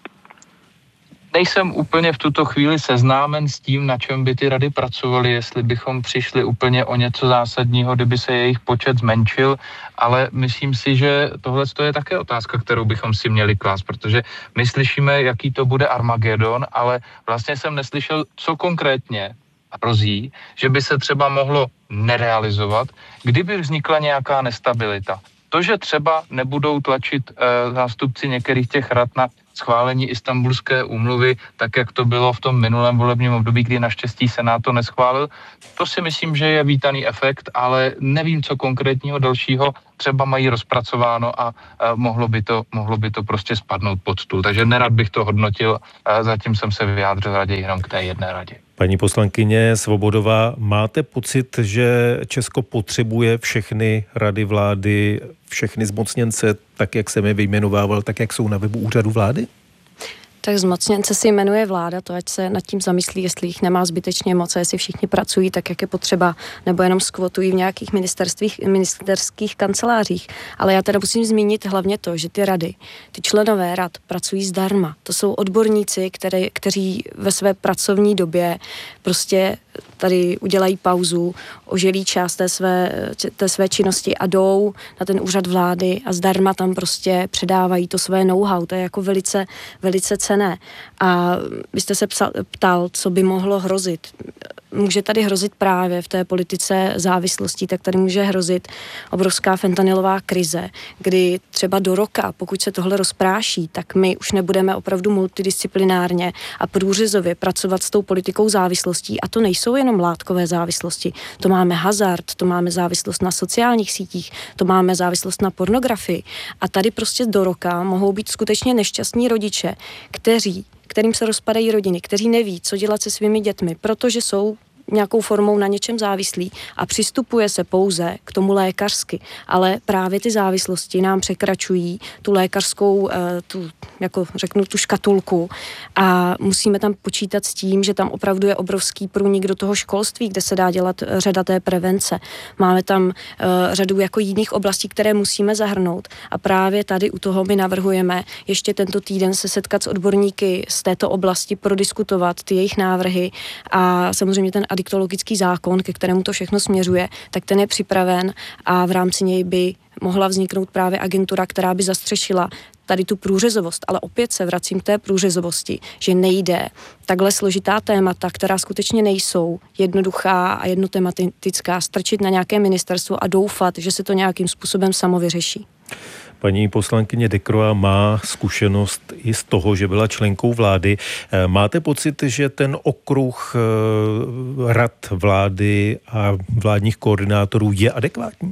Nejsem úplně v tuto chvíli seznámen s tím, na čem by ty rady pracovaly, jestli bychom přišli úplně o něco zásadního, kdyby se jejich počet zmenšil, ale myslím si, že tohle je také otázka, kterou bychom si měli klást, protože my slyšíme, jaký to bude Armagedon, ale vlastně jsem neslyšel, co konkrétně hrozí, že by se třeba mohlo nerealizovat, kdyby vznikla nějaká nestabilita. To, že třeba nebudou tlačit e, zástupci některých těch rad na schválení Istanbulské úmluvy, tak jak to bylo v tom minulém volebním období, kdy naštěstí Senát to neschválil, to si myslím, že je vítaný efekt, ale nevím, co konkrétního dalšího třeba mají rozpracováno a, a mohlo by to, mohlo by to prostě spadnout pod stůl. Takže nerad bych to hodnotil, a zatím jsem se vyjádřil raději jenom k té jedné radě. Paní poslankyně Svobodová, máte pocit, že Česko potřebuje všechny rady vlády, všechny zmocněnce, tak jak jsem je vyjmenovával, tak jak jsou na webu úřadu vlády? Tak zmocněnce si jmenuje vláda, to ať se nad tím zamyslí, jestli jich nemá zbytečně moc, jestli všichni pracují tak, jak je potřeba, nebo jenom skvotují v nějakých ministerstvích, ministerských kancelářích. Ale já teda musím zmínit hlavně to, že ty rady, ty členové rad pracují zdarma. To jsou odborníci, které, kteří ve své pracovní době prostě tady udělají pauzu, oželí část té své, té své činnosti a jdou na ten úřad vlády a zdarma tam prostě předávají to své know-how. To je jako velice, velice cenné. A vy jste se psal, ptal, co by mohlo hrozit. Může tady hrozit právě v té politice závislostí, tak tady může hrozit obrovská fentanylová krize, kdy třeba do roka, pokud se tohle rozpráší, tak my už nebudeme opravdu multidisciplinárně a průřezově pracovat s tou politikou závislostí. A to nejsou jenom látkové závislosti. To máme hazard, to máme závislost na sociálních sítích, to máme závislost na pornografii. A tady prostě do roka mohou být skutečně nešťastní rodiče, kteří kterým se rozpadají rodiny, kteří neví, co dělat se svými dětmi, protože jsou nějakou formou na něčem závislí a přistupuje se pouze k tomu lékařsky, ale právě ty závislosti nám překračují tu lékařskou, tu, jako řeknu, tu škatulku a musíme tam počítat s tím, že tam opravdu je obrovský průnik do toho školství, kde se dá dělat řada té prevence. Máme tam uh, řadu jako jiných oblastí, které musíme zahrnout a právě tady u toho my navrhujeme ještě tento týden se setkat s odborníky z této oblasti, prodiskutovat ty jejich návrhy a samozřejmě ten adiktologický zákon, ke kterému to všechno směřuje, tak ten je připraven a v rámci něj by mohla vzniknout právě agentura, která by zastřešila tady tu průřezovost. Ale opět se vracím k té průřezovosti, že nejde takhle složitá témata, která skutečně nejsou jednoduchá a jednotematická, strčit na nějaké ministerstvo a doufat, že se to nějakým způsobem samo vyřeší. Paní poslankyně Decroix má zkušenost i z toho, že byla členkou vlády. Máte pocit, že ten okruh rad vlády a vládních koordinátorů je adekvátní?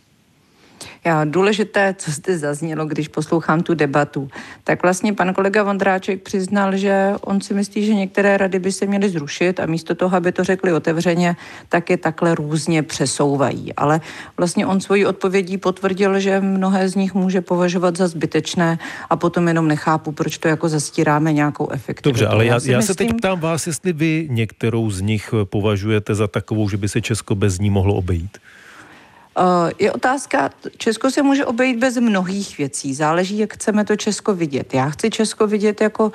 Já, důležité, co zde zaznělo, když poslouchám tu debatu, tak vlastně pan kolega Vondráček přiznal, že on si myslí, že některé rady by se měly zrušit a místo toho, aby to řekli otevřeně, tak je takhle různě přesouvají. Ale vlastně on svojí odpovědí potvrdil, že mnohé z nich může považovat za zbytečné a potom jenom nechápu, proč to jako zastíráme nějakou efektivitu. Dobře, ale já, já, já myslím... se teď ptám vás, jestli vy některou z nich považujete za takovou, že by se Česko bez ní mohlo obejít. Je otázka, Česko se může obejít bez mnohých věcí, záleží, jak chceme to Česko vidět. Já chci Česko vidět jako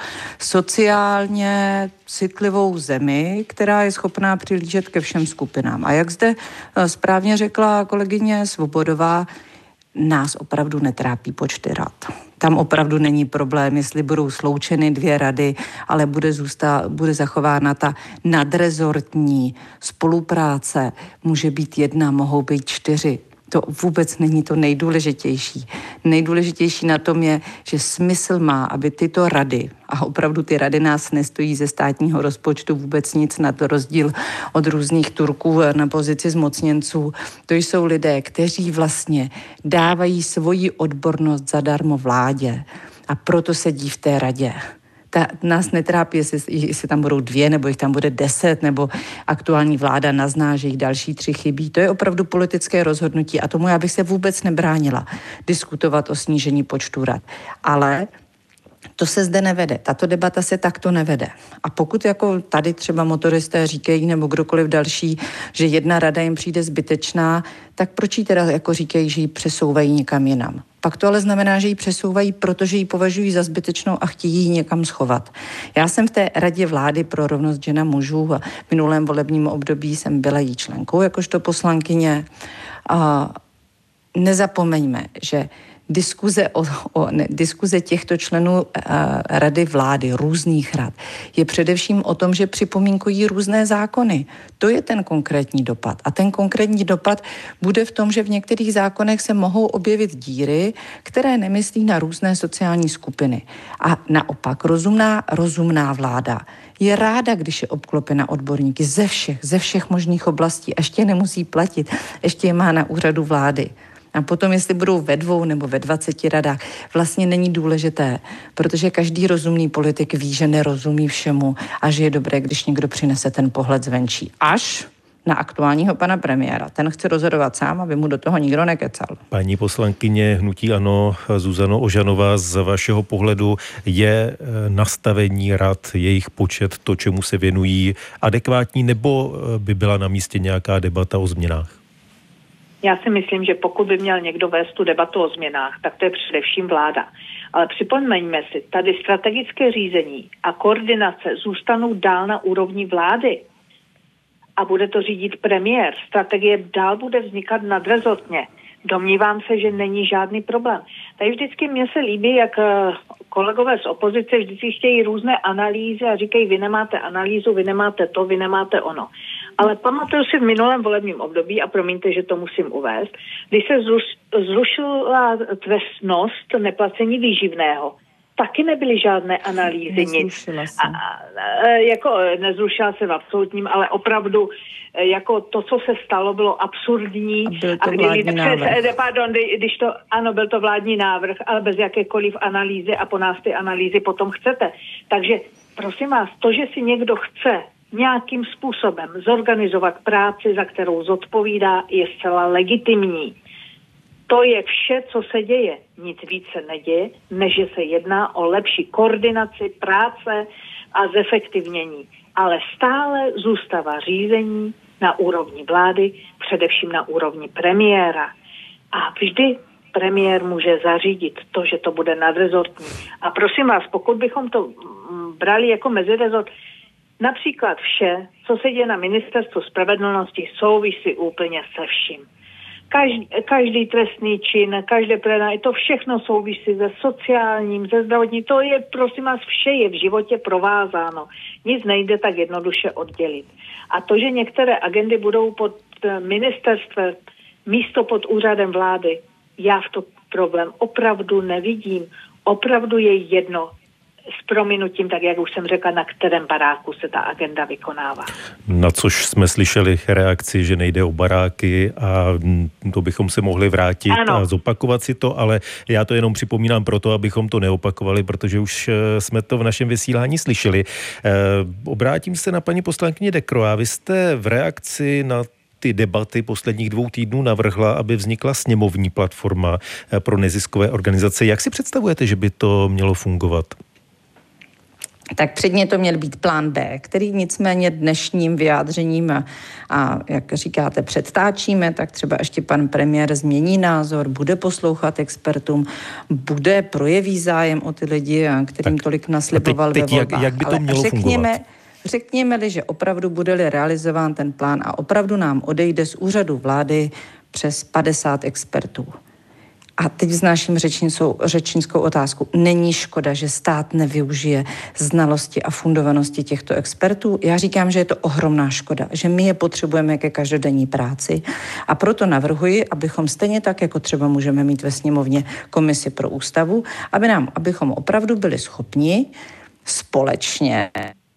sociálně citlivou zemi, která je schopná přilížet ke všem skupinám. A jak zde správně řekla kolegyně Svobodová, nás opravdu netrápí počty rad. Tam opravdu není problém, jestli budou sloučeny dvě rady, ale bude, zůstat, bude zachována ta nadrezortní spolupráce. Může být jedna, mohou být čtyři. To vůbec není to nejdůležitější. Nejdůležitější na tom je, že smysl má, aby tyto rady, a opravdu ty rady nás nestojí ze státního rozpočtu vůbec nic na to rozdíl od různých Turků na pozici zmocněnců. To jsou lidé, kteří vlastně dávají svoji odbornost zadarmo vládě a proto sedí v té radě. Ta, nás netrápí, jestli, jestli tam budou dvě, nebo jich tam bude deset, nebo aktuální vláda nazná, že jich další tři chybí. To je opravdu politické rozhodnutí a tomu já bych se vůbec nebránila diskutovat o snížení počtu rad. Ale to se zde nevede. Tato debata se takto nevede. A pokud jako tady třeba motoristé říkají, nebo kdokoliv další, že jedna rada jim přijde zbytečná, tak proč jí teda jako říkají, že ji přesouvají někam jinam? Pak to ale znamená, že ji přesouvají, protože ji považují za zbytečnou a chtějí ji někam schovat. Já jsem v té radě vlády pro rovnost žen a mužů a v minulém volebním období jsem byla jí členkou jakožto poslankyně. A nezapomeňme, že diskuze, o, o, ne, diskuze těchto členů uh, rady vlády, různých rad, je především o tom, že připomínkují různé zákony. To je ten konkrétní dopad. A ten konkrétní dopad bude v tom, že v některých zákonech se mohou objevit díry, které nemyslí na různé sociální skupiny. A naopak rozumná, rozumná vláda je ráda, když je obklopena odborníky ze všech, ze všech možných oblastí. Ještě nemusí platit, ještě je má na úřadu vlády. A potom, jestli budou ve dvou nebo ve dvaceti radách, vlastně není důležité, protože každý rozumný politik ví, že nerozumí všemu a že je dobré, když někdo přinese ten pohled zvenčí. Až na aktuálního pana premiéra. Ten chce rozhodovat sám, aby mu do toho nikdo nekecal. Paní poslankyně hnutí ANO Zuzano Ožanová, z vašeho pohledu je nastavení rad, jejich počet, to, čemu se věnují, adekvátní, nebo by byla na místě nějaká debata o změnách? Já si myslím, že pokud by měl někdo vést tu debatu o změnách, tak to je především vláda. Ale připomeňme si, tady strategické řízení a koordinace zůstanou dál na úrovni vlády a bude to řídit premiér. Strategie dál bude vznikat nadrezortně. Domnívám se, že není žádný problém. Tady vždycky mně se líbí, jak kolegové z opozice vždycky chtějí různé analýzy a říkají, vy nemáte analýzu, vy nemáte to, vy nemáte ono. Ale pamatuju si v minulém volebním období, a promiňte, že to musím uvést, když se zrušila trestnost neplacení výživného, taky nebyly žádné analýzy, nic. A, a, jako nezrušila se v absolutním, ale opravdu jako to, co se stalo, bylo absurdní. A byl to a kdy vládní přes, návrh. Pardon, když to, ano, byl to vládní návrh, ale bez jakékoliv analýzy a po nás ty analýzy potom chcete. Takže prosím vás, to, že si někdo chce nějakým způsobem zorganizovat práci, za kterou zodpovídá, je zcela legitimní. To je vše, co se děje. Nic víc se neděje, než že se jedná o lepší koordinaci práce a zefektivnění. Ale stále zůstává řízení na úrovni vlády, především na úrovni premiéra. A vždy premiér může zařídit to, že to bude nadrezortní. A prosím vás, pokud bychom to brali jako mezirezort, například vše, co se děje na ministerstvu spravedlnosti, souvisí úplně se vším. Každý, každý trestný čin, každé predání, to všechno souvisí se sociálním, se zdravotním. To je, prosím vás, vše je v životě provázáno. Nic nejde tak jednoduše oddělit. A to, že některé agendy budou pod ministerstvem, místo pod úřadem vlády, já v to problém opravdu nevidím. Opravdu je jedno, s prominutím, tak jak už jsem řekla, na kterém baráku se ta agenda vykonává. Na což jsme slyšeli reakci, že nejde o baráky a to bychom se mohli vrátit ano. a zopakovat si to, ale já to jenom připomínám proto, abychom to neopakovali, protože už jsme to v našem vysílání slyšeli. Obrátím se na paní poslankyni Decroix. Vy jste v reakci na ty debaty posledních dvou týdnů navrhla, aby vznikla sněmovní platforma pro neziskové organizace. Jak si představujete, že by to mělo fungovat? Tak předně to měl být plán B, který nicméně dnešním vyjádřením a, a jak říkáte, předtáčíme, tak třeba ještě pan premiér změní názor, bude poslouchat expertům, bude projeví zájem o ty lidi, kterým tak, tolik nasliboval teď, teď ve volbách. Jak, jak by to ale mělo řekněme, fungovat? Řekněme-li, že opravdu bude-li realizován ten plán a opravdu nám odejde z úřadu vlády přes padesát expertů. A teď vznáším řečnickou otázku. Není škoda, že stát nevyužije znalosti a fundovanosti těchto expertů? Já říkám, že je to ohromná škoda, že my je potřebujeme ke každodenní práci a proto navrhuji, abychom stejně tak, jako třeba můžeme mít ve sněmovně komisi pro ústavu, aby nám, abychom opravdu byli schopni společně.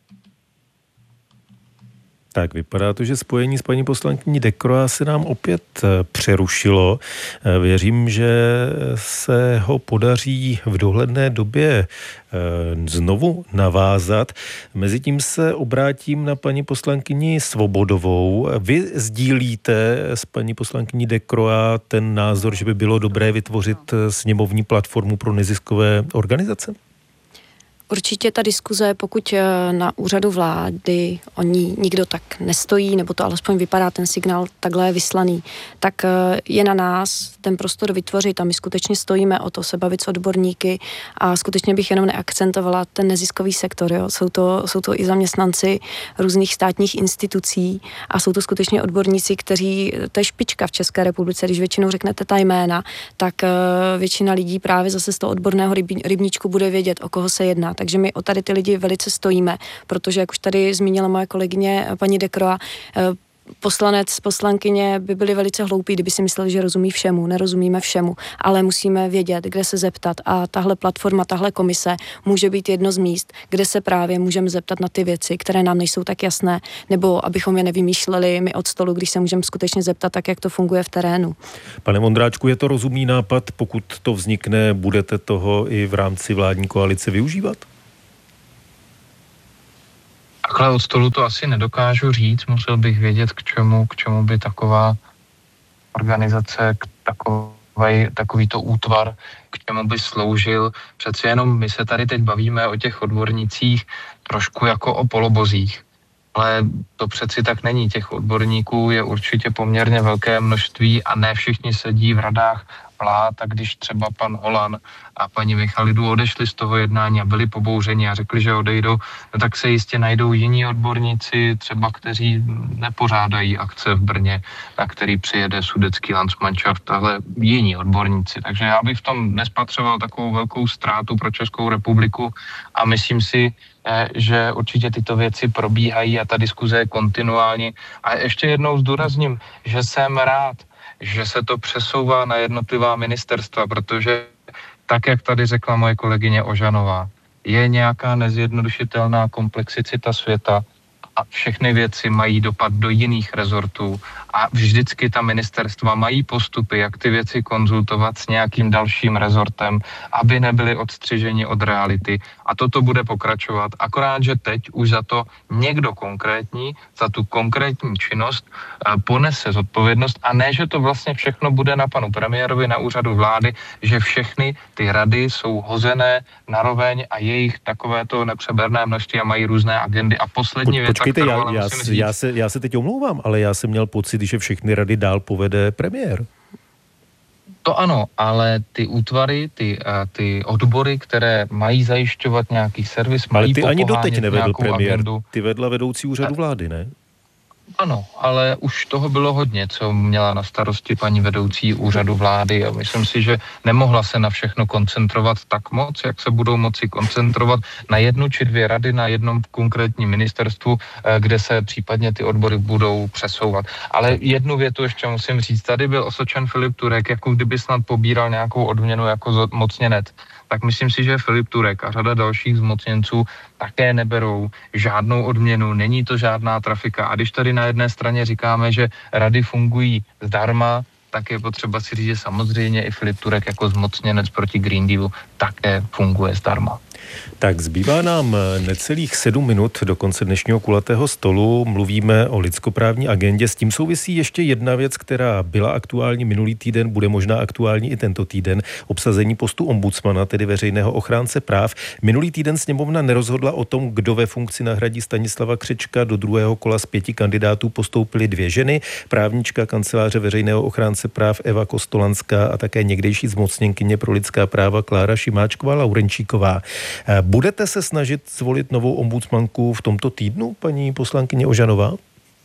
Tak vypadá to, že spojení s paní poslankyní Decroix se nám opět přerušilo. Věřím, že se ho podaří v dohledné době znovu navázat. Mezitím se obrátím na paní poslankyni Svobodovou. Vy sdílíte s paní poslankyní Decroix ten názor, že by bylo dobré vytvořit sněmovní platformu pro neziskové organizace? Určitě ta diskuze, pokud na úřadu vlády o ní nikdo tak nestojí, nebo to alespoň vypadá ten signál takhle je vyslaný, tak je na nás ten prostor vytvořit a my skutečně stojíme o to se bavit s odborníky a skutečně bych jenom neakcentovala ten neziskový sektor. Jo. Jsou to, jsou to i zaměstnanci různých státních institucí a jsou to skutečně odborníci, kteří, to je špička v České republice, když většinou řeknete ta jména, tak většina lidí právě zase z toho odborného rybníčku bude vědět, o koho se jedná. Takže my o tady ty lidi velice stojíme, protože, jak už tady zmínila moje kolegyně paní Decroix, poslanec, poslankyně by byli velice hloupí, kdyby si mysleli, že rozumí všemu. Nerozumíme všemu, ale musíme vědět, kde se zeptat. A tahle platforma, tahle komise může být jedno z míst, kde se právě můžeme zeptat na ty věci, které nám nejsou tak jasné, nebo abychom je nevymýšleli my od stolu, když se můžeme skutečně zeptat tak, jak to funguje v terénu. Pane Vondráčku, je to rozumný nápad? Pokud to vznikne, budete toho i v rámci vládní koalice využívat? Takhle od stolu to asi nedokážu říct, musel bych vědět, k čemu, k čemu by taková organizace, takový, takovýto útvar, k čemu by sloužil. Přeci jenom my se tady teď bavíme o těch odbornících trošku jako o polobozích, ale to přeci tak není. Těch odborníků je určitě poměrně velké množství a ne všichni sedí v radách vlád, a když třeba pan Holan a paní Michalidu odešli z toho jednání a byli pobouřeni a řekli, že odejdou, no tak se jistě najdou jiní odborníci, třeba kteří nepořádají akce v Brně, na který přijede sudecký Landsmannschaft, ale jiní odborníci. Takže já bych v tom nespatřoval takovou velkou ztrátu pro Českou republiku a myslím si, že určitě tyto věci probíhají a ta diskuze je kontinuální. A ještě jednou zdůrazním, že jsem rád, že se to přesouvá na jednotlivá ministerstva, protože tak, jak tady řekla moje kolegyně Ožanová, je nějaká nezjednodušitelná komplexicita světa a všechny věci mají dopad do jiných rezortů a vždycky ta ministerstva mají postupy, jak ty věci konzultovat s nějakým dalším rezortem, aby nebyly odstřiženi od reality. A toto bude pokračovat. Akorát, že teď už za to někdo konkrétní, za tu konkrétní činnost ponese zodpovědnost a ne, že to vlastně všechno bude na panu premiérovi, na úřadu vlády, že všechny ty rady jsou hozené naroveň a jejich takovéto nepřeberné množství a mají různé agendy. A poslední věc, Počkejte, já, já, já, se, já se teď omlouvám, ale já jsem měl pocit, že všechny rady dál povede premiér. To ano, ale ty útvary, ty, ty odbory, které mají zajišťovat nějaký servis, mají ale ty ani doteď nevedl premiér, agendu. Ty vedla vedoucí úřadu vlády, ne? Ano, ale už toho bylo hodně, co měla na starosti paní vedoucí úřadu vlády a myslím si, že nemohla se na všechno koncentrovat tak moc, jak se budou moci koncentrovat na jednu či dvě rady na jednom konkrétním ministerstvu, kde se případně ty odbory budou přesouvat. Ale jednu větu ještě musím říct, tady byl osočen Filip Turek, jako kdyby snad pobíral nějakou odměnu jako zmocněnec. Tak myslím si, že Filip Turek a řada dalších zmocněnců také neberou žádnou odměnu, není to žádná trafika. A když tady na jedné straně říkáme, že rady fungují zdarma, tak je potřeba si říct, že samozřejmě i Filip Turek jako zmocněnec proti Green Dealu také funguje zdarma. Tak zbývá nám necelých sedm minut do konce dnešního kulatého stolu. Mluvíme o lidskoprávní agendě. S tím souvisí ještě jedna věc, která byla aktuální minulý týden, bude možná aktuální i tento týden. Obsazení postu ombudsmana, tedy veřejného ochránce práv. Minulý týden sněmovna nerozhodla o tom, kdo ve funkci nahradí Stanislava Křečka. Do druhého kola z pěti kandidátů postoupily dvě ženy. Právnička kanceláře veřejného ochránce práv Eva Kostolanská a také někdejší zmocněnkyně pro lidská práva Klára Šimáčková-Laurenčíková. Budete se snažit zvolit novou ombudsmanku v tomto týdnu, paní poslankyně Ožanová?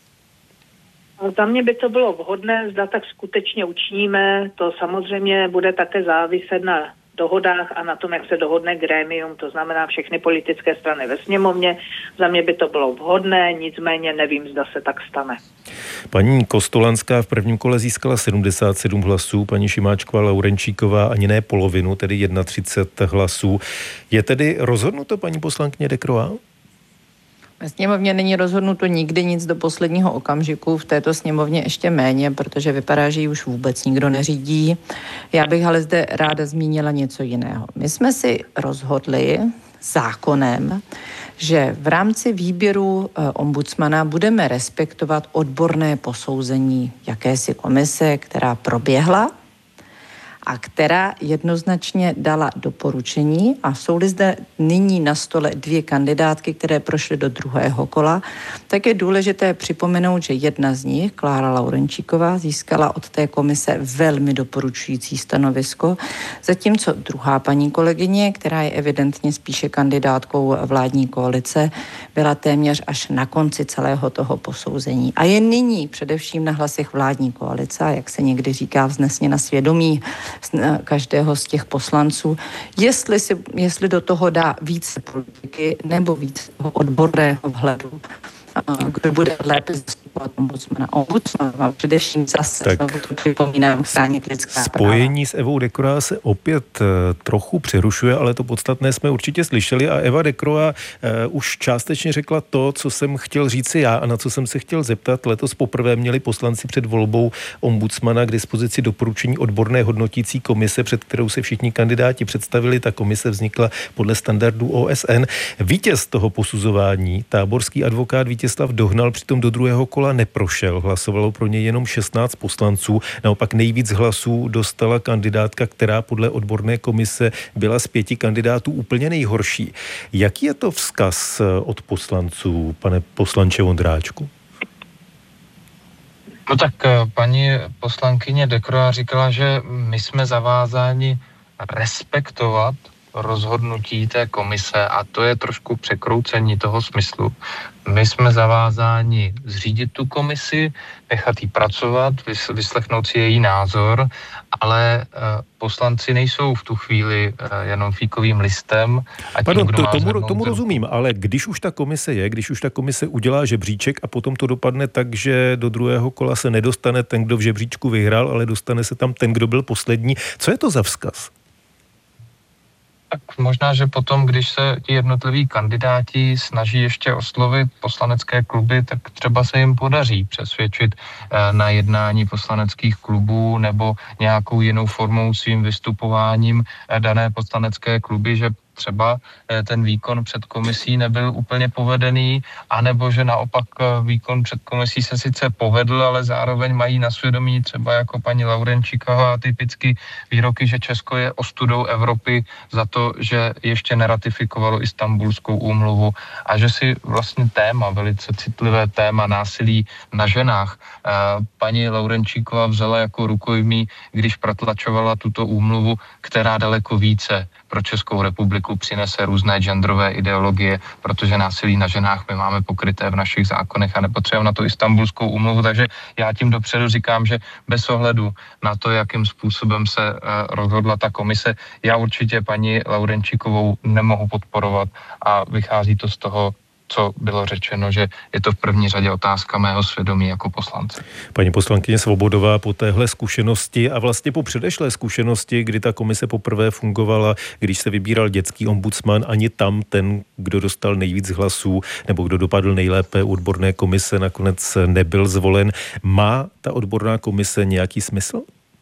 Za mě by to bylo vhodné, zda tak skutečně učiníme. To samozřejmě bude také záviset na dohodách a na tom, jak se dohodne grémium, to znamená všechny politické strany ve sněmovně. Za mě by to bylo vhodné, nicméně nevím, zda se tak stane. Paní Kostolanská v prvním kole získala sedmdesát sedm hlasů, paní Šimáčková-Laurenčíková ani ne polovinu, tedy třicet jedna hlasů. Je tedy rozhodnuto, paní poslankyně Decroix? Ve sněmovně není rozhodnuto nikdy nic do posledního okamžiku, v této sněmovně ještě méně, protože vypadá, že ji už vůbec nikdo neřídí. Já bych ale zde ráda zmínila něco jiného. My jsme si rozhodli zákonem, že v rámci výběru ombudsmana budeme respektovat odborné posouzení jakési komise, která proběhla. a která jednoznačně dala doporučení a jsou-li zde nyní na stole dvě kandidátky, které prošly do druhého kola, tak je důležité připomenout, že jedna z nich, Klára Laurenčíková, získala od té komise velmi doporučující stanovisko, zatímco druhá paní kolegyně, která je evidentně spíše kandidátkou vládní koalice, byla téměř až na konci celého toho posouzení. A je nyní především na hlasech vládní koalice, jak se někdy říká, vznesně na svědomí každého z těch poslanců, jestli, si, jestli do toho dá více politiky nebo víc toho odborného vhledu, kdo bude lépe zastupovat ombudsmana. Ombudsman má především zase, tak znovu to připomínám, chránit lidská spojení práva. s Evou Decroix se opět uh, trochu přerušuje, ale to podstatné jsme určitě slyšeli a Eva Decroix uh, už částečně řekla to, co jsem chtěl říci já a na co jsem se chtěl zeptat. Letos poprvé měli poslanci před volbou ombudsmana k dispozici doporučení odborné hodnotící komise, před kterou se všichni kandidáti představili. Ta komise vznikla podle standardů O S N. Vítěz toho posuzování, táborský advokát Vítězslav Dohnal, přitom do druhého kola neprošel. Hlasovalo pro něj jenom šestnáct poslanců. Naopak nejvíc hlasů dostala kandidátka, která podle odborné komise byla z pěti kandidátů úplně nejhorší. Jaký je to vzkaz od poslanců, pane poslanče Vondráčku? No tak paní poslankyně Decroix říkala, že my jsme zavázáni respektovat rozhodnutí té komise a to je trošku překroucení toho smyslu. My jsme zavázáni zřídit tu komisi, nechat jí pracovat, vyslechnout si její názor, ale poslanci nejsou v tu chvíli jenom fíkovým listem. A tím, Pardon, kdo to, má tomu, zvednout tomu rozumím, ale když už ta komise je, když už ta komise udělá žebříček a potom to dopadne tak, že do druhého kola se nedostane ten, kdo v žebříčku vyhrál, ale dostane se tam ten, kdo byl poslední. Co je to za vzkaz? Tak možná, že potom, když se ti jednotliví kandidáti snaží ještě oslovit poslanecké kluby, tak třeba se jim podaří přesvědčit na jednání poslaneckých klubů nebo nějakou jinou formou svým vystupováním dané poslanecké kluby, že třeba ten výkon před komisí nebyl úplně povedený, anebo že naopak výkon před komisí se sice povedl, ale zároveň mají na svědomí třeba jako paní Laurenčíková typicky výroky, že Česko je ostudou Evropy za to, že ještě neratifikovalo Istanbulskou úmluvu a že si vlastně téma, velice citlivé téma násilí na ženách, paní Laurenčíková vzala jako rukojmí, když protlačovala tuto úmluvu, která daleko více pro Českou republiku přinese různé genderové ideologie, protože násilí na ženách my máme pokryté v našich zákonech a nepotřebujeme na to Istanbulskou úmluvu, takže já tím dopředu říkám, že bez ohledu na to, jakým způsobem se rozhodla ta komise, já určitě paní Laurenčíkovou nemohu podporovat a vychází to z toho, co bylo řečeno, že je to v první řadě otázka mého svědomí jako poslance. Paní poslankyně Svobodová, po téhle zkušenosti a vlastně po předešlé zkušenosti, kdy ta komise poprvé fungovala, když se vybíral dětský ombudsman, ani tam ten, kdo dostal nejvíc hlasů nebo kdo dopadl nejlépe u odborné komise, nakonec nebyl zvolen. Má ta odborná komise nějaký smysl?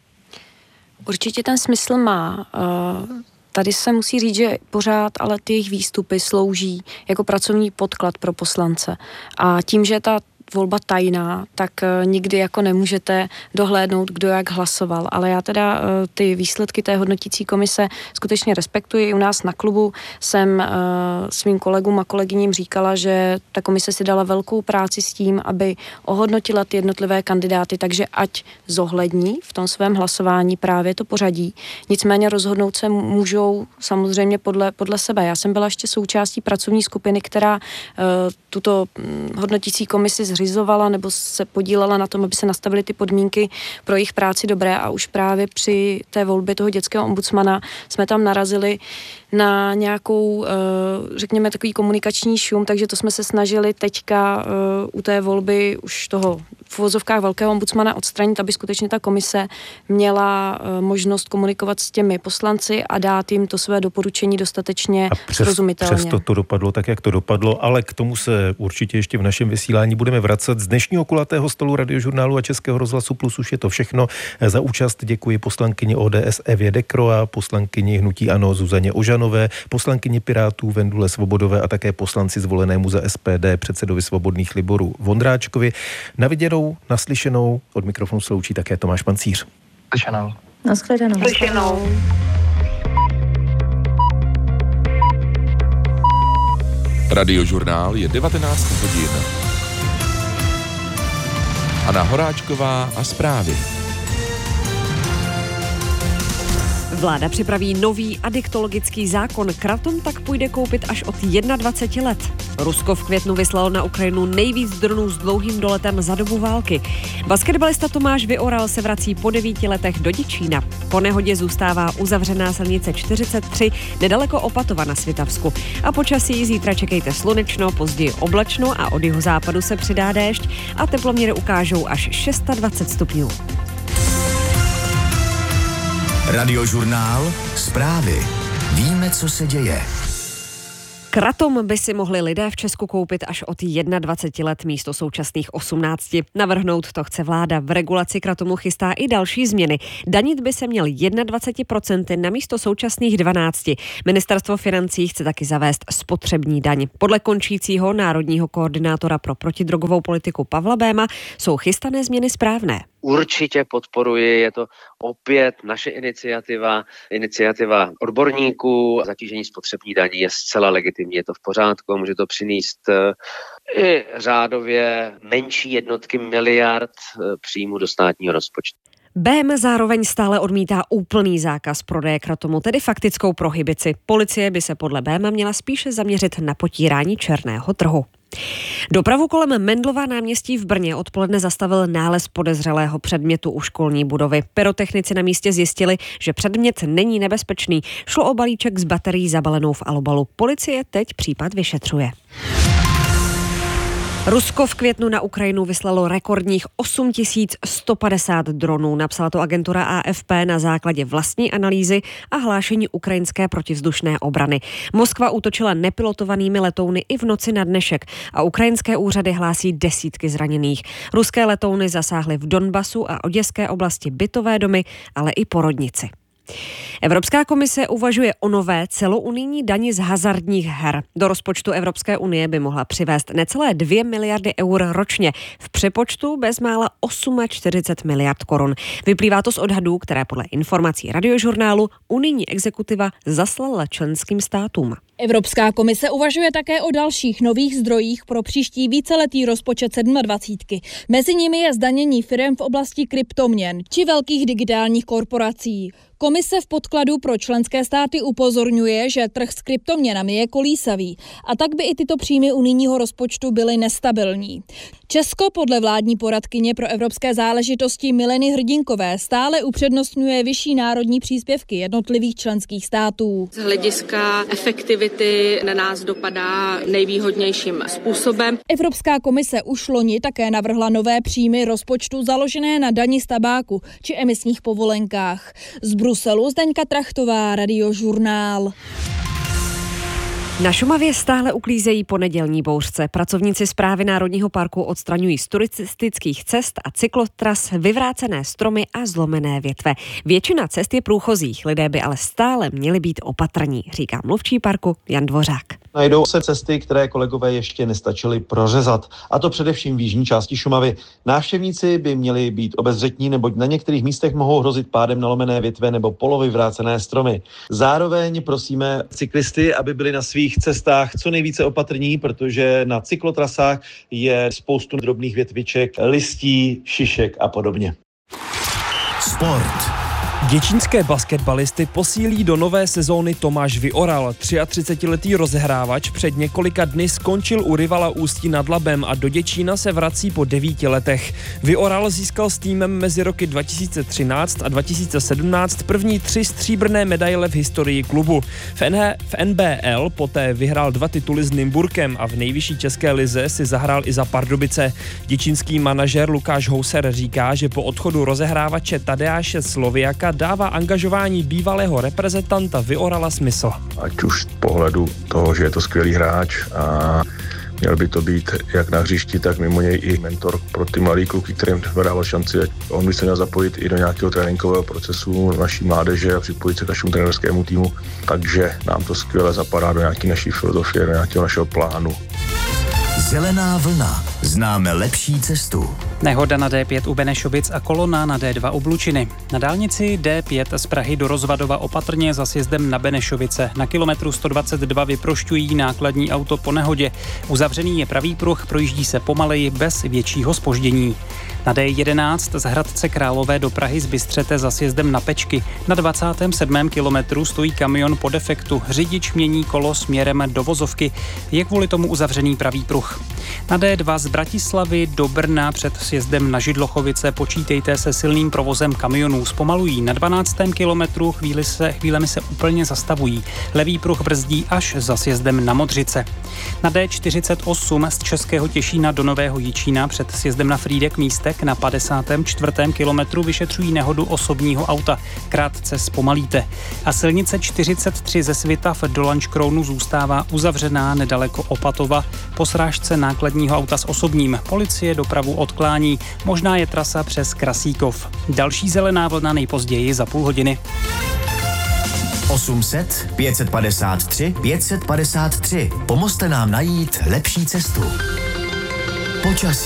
Určitě ten smysl má. Uh... Tady se musí říct, že pořád ale ty jejich výstupy slouží jako pracovní podklad pro poslance. A tím, že ta volba tajná, tak nikdy jako nemůžete dohlédnout, kdo jak hlasoval. Ale já teda ty výsledky té hodnotící komise skutečně respektuji. I u nás na klubu jsem svým kolegům a kolegyním říkala, že ta komise si dala velkou práci s tím, aby ohodnotila ty jednotlivé kandidáty, takže ať zohlední v tom svém hlasování právě to pořadí. Nicméně rozhodnout se můžou samozřejmě podle, podle sebe. Já jsem byla ještě součástí pracovní skupiny, která tuto hodnotící komisi zřizovala nebo se podílela na tom, aby se nastavily ty podmínky pro jejich práci dobré a už právě při té volbě toho dětského ombudsmana jsme tam narazili na nějakou, řekněme, takový komunikační šum, takže to jsme se snažili teďka u té volby už toho v uvozovkách velkého ombudsmana odstranit, aby skutečně ta komise měla možnost komunikovat s těmi poslanci a dát jim to své doporučení dostatečně přes, srozumitelně. Přesto to dopadlo tak, jak to dopadlo, ale k tomu se určitě ještě v našem vysílání budeme vracet. Z dnešního kulatého stolu Radiožurnálu a Českého rozhlasu Plus už je to všechno. Za účast děkuji poslankyni O D S Evě Decroix, poslankyni hnutí ANO Zuzaně Ožanové, poslankyni Pirátů Vendule Svobodové a také poslanci zvolenému za S P D předsedovi Svobodných Liborů Vondráčkovi. Na viděnou, naslyšenou, od mikrofonu se loučí také Tomáš Pancíř. Slyšenou. Naschledanou. Slyšenou. Radiožurnál je devatenáct hodin. Anna Horáčková a zprávy. Vláda připraví nový adiktologický zákon. Kratom tak půjde koupit až od dvacet jedna let. Rusko v květnu vyslalo na Ukrajinu nejvíc dronů s dlouhým doletem za dobu války. Basketbalista Tomáš Vyoral se vrací po devíti letech do Děčína. Po nehodě zůstává uzavřená silnice čtyřicet tři nedaleko Opatova na Svitavsku. A počasí zítra čekejte slunečno, později oblačno a od jihozápadu se přidá déšť a teploměry ukážou až dvacet šest stupňů. Radiožurnál, zprávy. Víme, co se děje. Kratom by si mohli lidé v Česku koupit až od dvacet jedna let místo současných osmnácti. Navrhnout to chce vláda. V regulaci kratomu chystá i další změny. Danit by se měl dvacet jedna procent na místo současných dvanácti. Ministerstvo financí chce taky zavést spotřební daň. Podle končícího národního koordinátora pro protidrogovou politiku Pavla Béma jsou chystané změny správné. Určitě podporuji, je to opět naše iniciativa, iniciativa odborníků. Zatížení spotřební daní je zcela legitimní, je to v pořádku, může to přinést i řádově menší jednotky miliard příjmu do státního rozpočtu. bé em zároveň stále odmítá úplný zákaz prodeje kratomu, tedy faktickou prohibici. Policie by se podle bé em měla spíše zaměřit na potírání černého trhu. Dopravu kolem Mendlova náměstí v Brně odpoledne zastavil nález podezřelého předmětu u školní budovy. Pyrotechnici na místě zjistili, že předmět není nebezpečný. Šlo o balíček s baterií zabalenou v alubalu. Policie teď případ vyšetřuje. Rusko v květnu na Ukrajinu vyslalo rekordních osm tisíc sto padesát dronů. Napsala to agentura á ef pé na základě vlastní analýzy a hlášení ukrajinské protivzdušné obrany. Moskva útočila nepilotovanými letouny i v noci na dnešek a ukrajinské úřady hlásí desítky zraněných. Ruské letouny zasáhly v Donbasu a oděské oblasti bytové domy, ale i porodnici. Evropská komise uvažuje o nové celounijní dani z hazardních her. Do rozpočtu Evropské unie by mohla přivést necelé dvě miliardy eur ročně. V přepočtu bezmála čtyřicet osm miliard korun. Vyplývá to z odhadů, které podle informací Radiožurnálu unijní exekutiva zaslala členským státům. Evropská komise uvažuje také o dalších nových zdrojích pro příští víceletý rozpočet sedmadvacítky. Mezi nimi je zdanění firem v oblasti kryptoměn či velkých digitálních korporací. Komise v podkladu pro členské státy upozorňuje, že trh s kryptoměnami je kolísavý a tak by i tyto příjmy unijního rozpočtu byly nestabilní. Česko podle vládní poradkyně pro evropské záležitosti Mileny Hrdinkové stále upřednostňuje vyšší národní příspěvky jednotlivých členských států. Z hlediska efektivity na nás dopadá nejvýhodnějším způsobem. Evropská komise už loni také navrhla nové příjmy rozpočtu založené na dani z tabáku či emisních povolenkách. Z Bruselu Zdeňka Trachtová, Radiožurnál. Na Šumavě stále uklízejí po nedělní bouřce. Pracovníci Správy Národního parku odstraňují z turistických cest a cyklotras vyvrácené stromy a zlomené větve. Většina cest je průchozích, lidé by ale stále měli být opatrní, říká mluvčí parku Jan Dvořák. Najdou se cesty, které kolegové ještě nestačili prořezat, a to především v jižní části Šumavy. Návštěvníci by měli být obezřetní, neboť na některých místech mohou hrozit pádem nalomené větve nebo polovyvrácené stromy. Zároveň prosíme cyklisty, aby byli na svých cestách co nejvíce opatrní, protože na cyklotrasách je spoustu drobných větviček, listí, šišek a podobně. Sport. Děčínské basketbalisty posílí do nové sezóny Tomáš Vyoral. třiatřicetiletý rozehrávač před několika dny skončil u rivala Ústí nad Labem a do Děčína se vrací po devíti letech. Vyoral získal s týmem mezi roky dva tisíce třináct a dva tisíce sedmnáct první tři stříbrné medaile v historii klubu. V, N H, v N B L poté vyhrál dva tituly s Nymburkem a v nejvyšší české lize si zahrál i za Pardubice. Děčínský manažer Lukáš Houser říká, že po odchodu rozehrávače Tadeáše Sloviaka dává angažování bývalého reprezentanta Vyorala smysl. Ať už z pohledu toho, že je to skvělý hráč a měl by to být jak na hřišti, tak mimo něj i mentor pro ty mladý kluky, kterým dával šanci. On by se měl zapojit i do nějakého tréninkového procesu naší mládeže a připojit se k našemu trenerskému týmu, takže nám to skvěle zapadá do nějaké naší filozofie, do nějakého našeho plánu. Zelená vlna. Známe lepší cestu. Nehoda na D pět u Benešovic a kolona na D dva u Blučiny. Na dálnici D pět z Prahy do Rozvadova opatrně za sjezdem na Benešovice. Na kilometru sto dvacet dva vyprošťují nákladní auto po nehodě. Uzavřený je pravý pruh, projíždí se pomaleji bez většího zpoždění. Na D jedenáct z Hradce Králové do Prahy z Bystřete za sjezdem na Pečky. Na dvacátém sedmém kilometru stojí kamion po defektu. Řidič mění kolo směrem do vozovky. Je kvůli tomu uzavřený pravý pruh. Na D dva z Bratislavy do Brna před sjezdem na Židlochovice počítejte se silným provozem kamionů. Zpomalují. Na dvanáctém kilometru chvíli se, chvílemi se úplně zastavují. Levý pruh brzdí až za sjezdem na Modřice. Na D čtyřicet osm z Českého Těšína do Nového Jičína před sjezdem na Frýdek Místek na padesátém čtvrtém kilometru vyšetřují nehodu osobního auta. Krátce zpomalíte. A silnice čtyřicet tři ze Svitav do Lanškrounu zůstává uzavřená nedaleko Opatova po srážce nákladního auta s osobním. Policie dopravu odklání. Možná je trasa přes Krasíkov. Další zelená vlna nejpozději za půl hodiny. osm set pět set padesát tři pět set padesát tři. Pomozte nám najít lepší cestu. Počasí.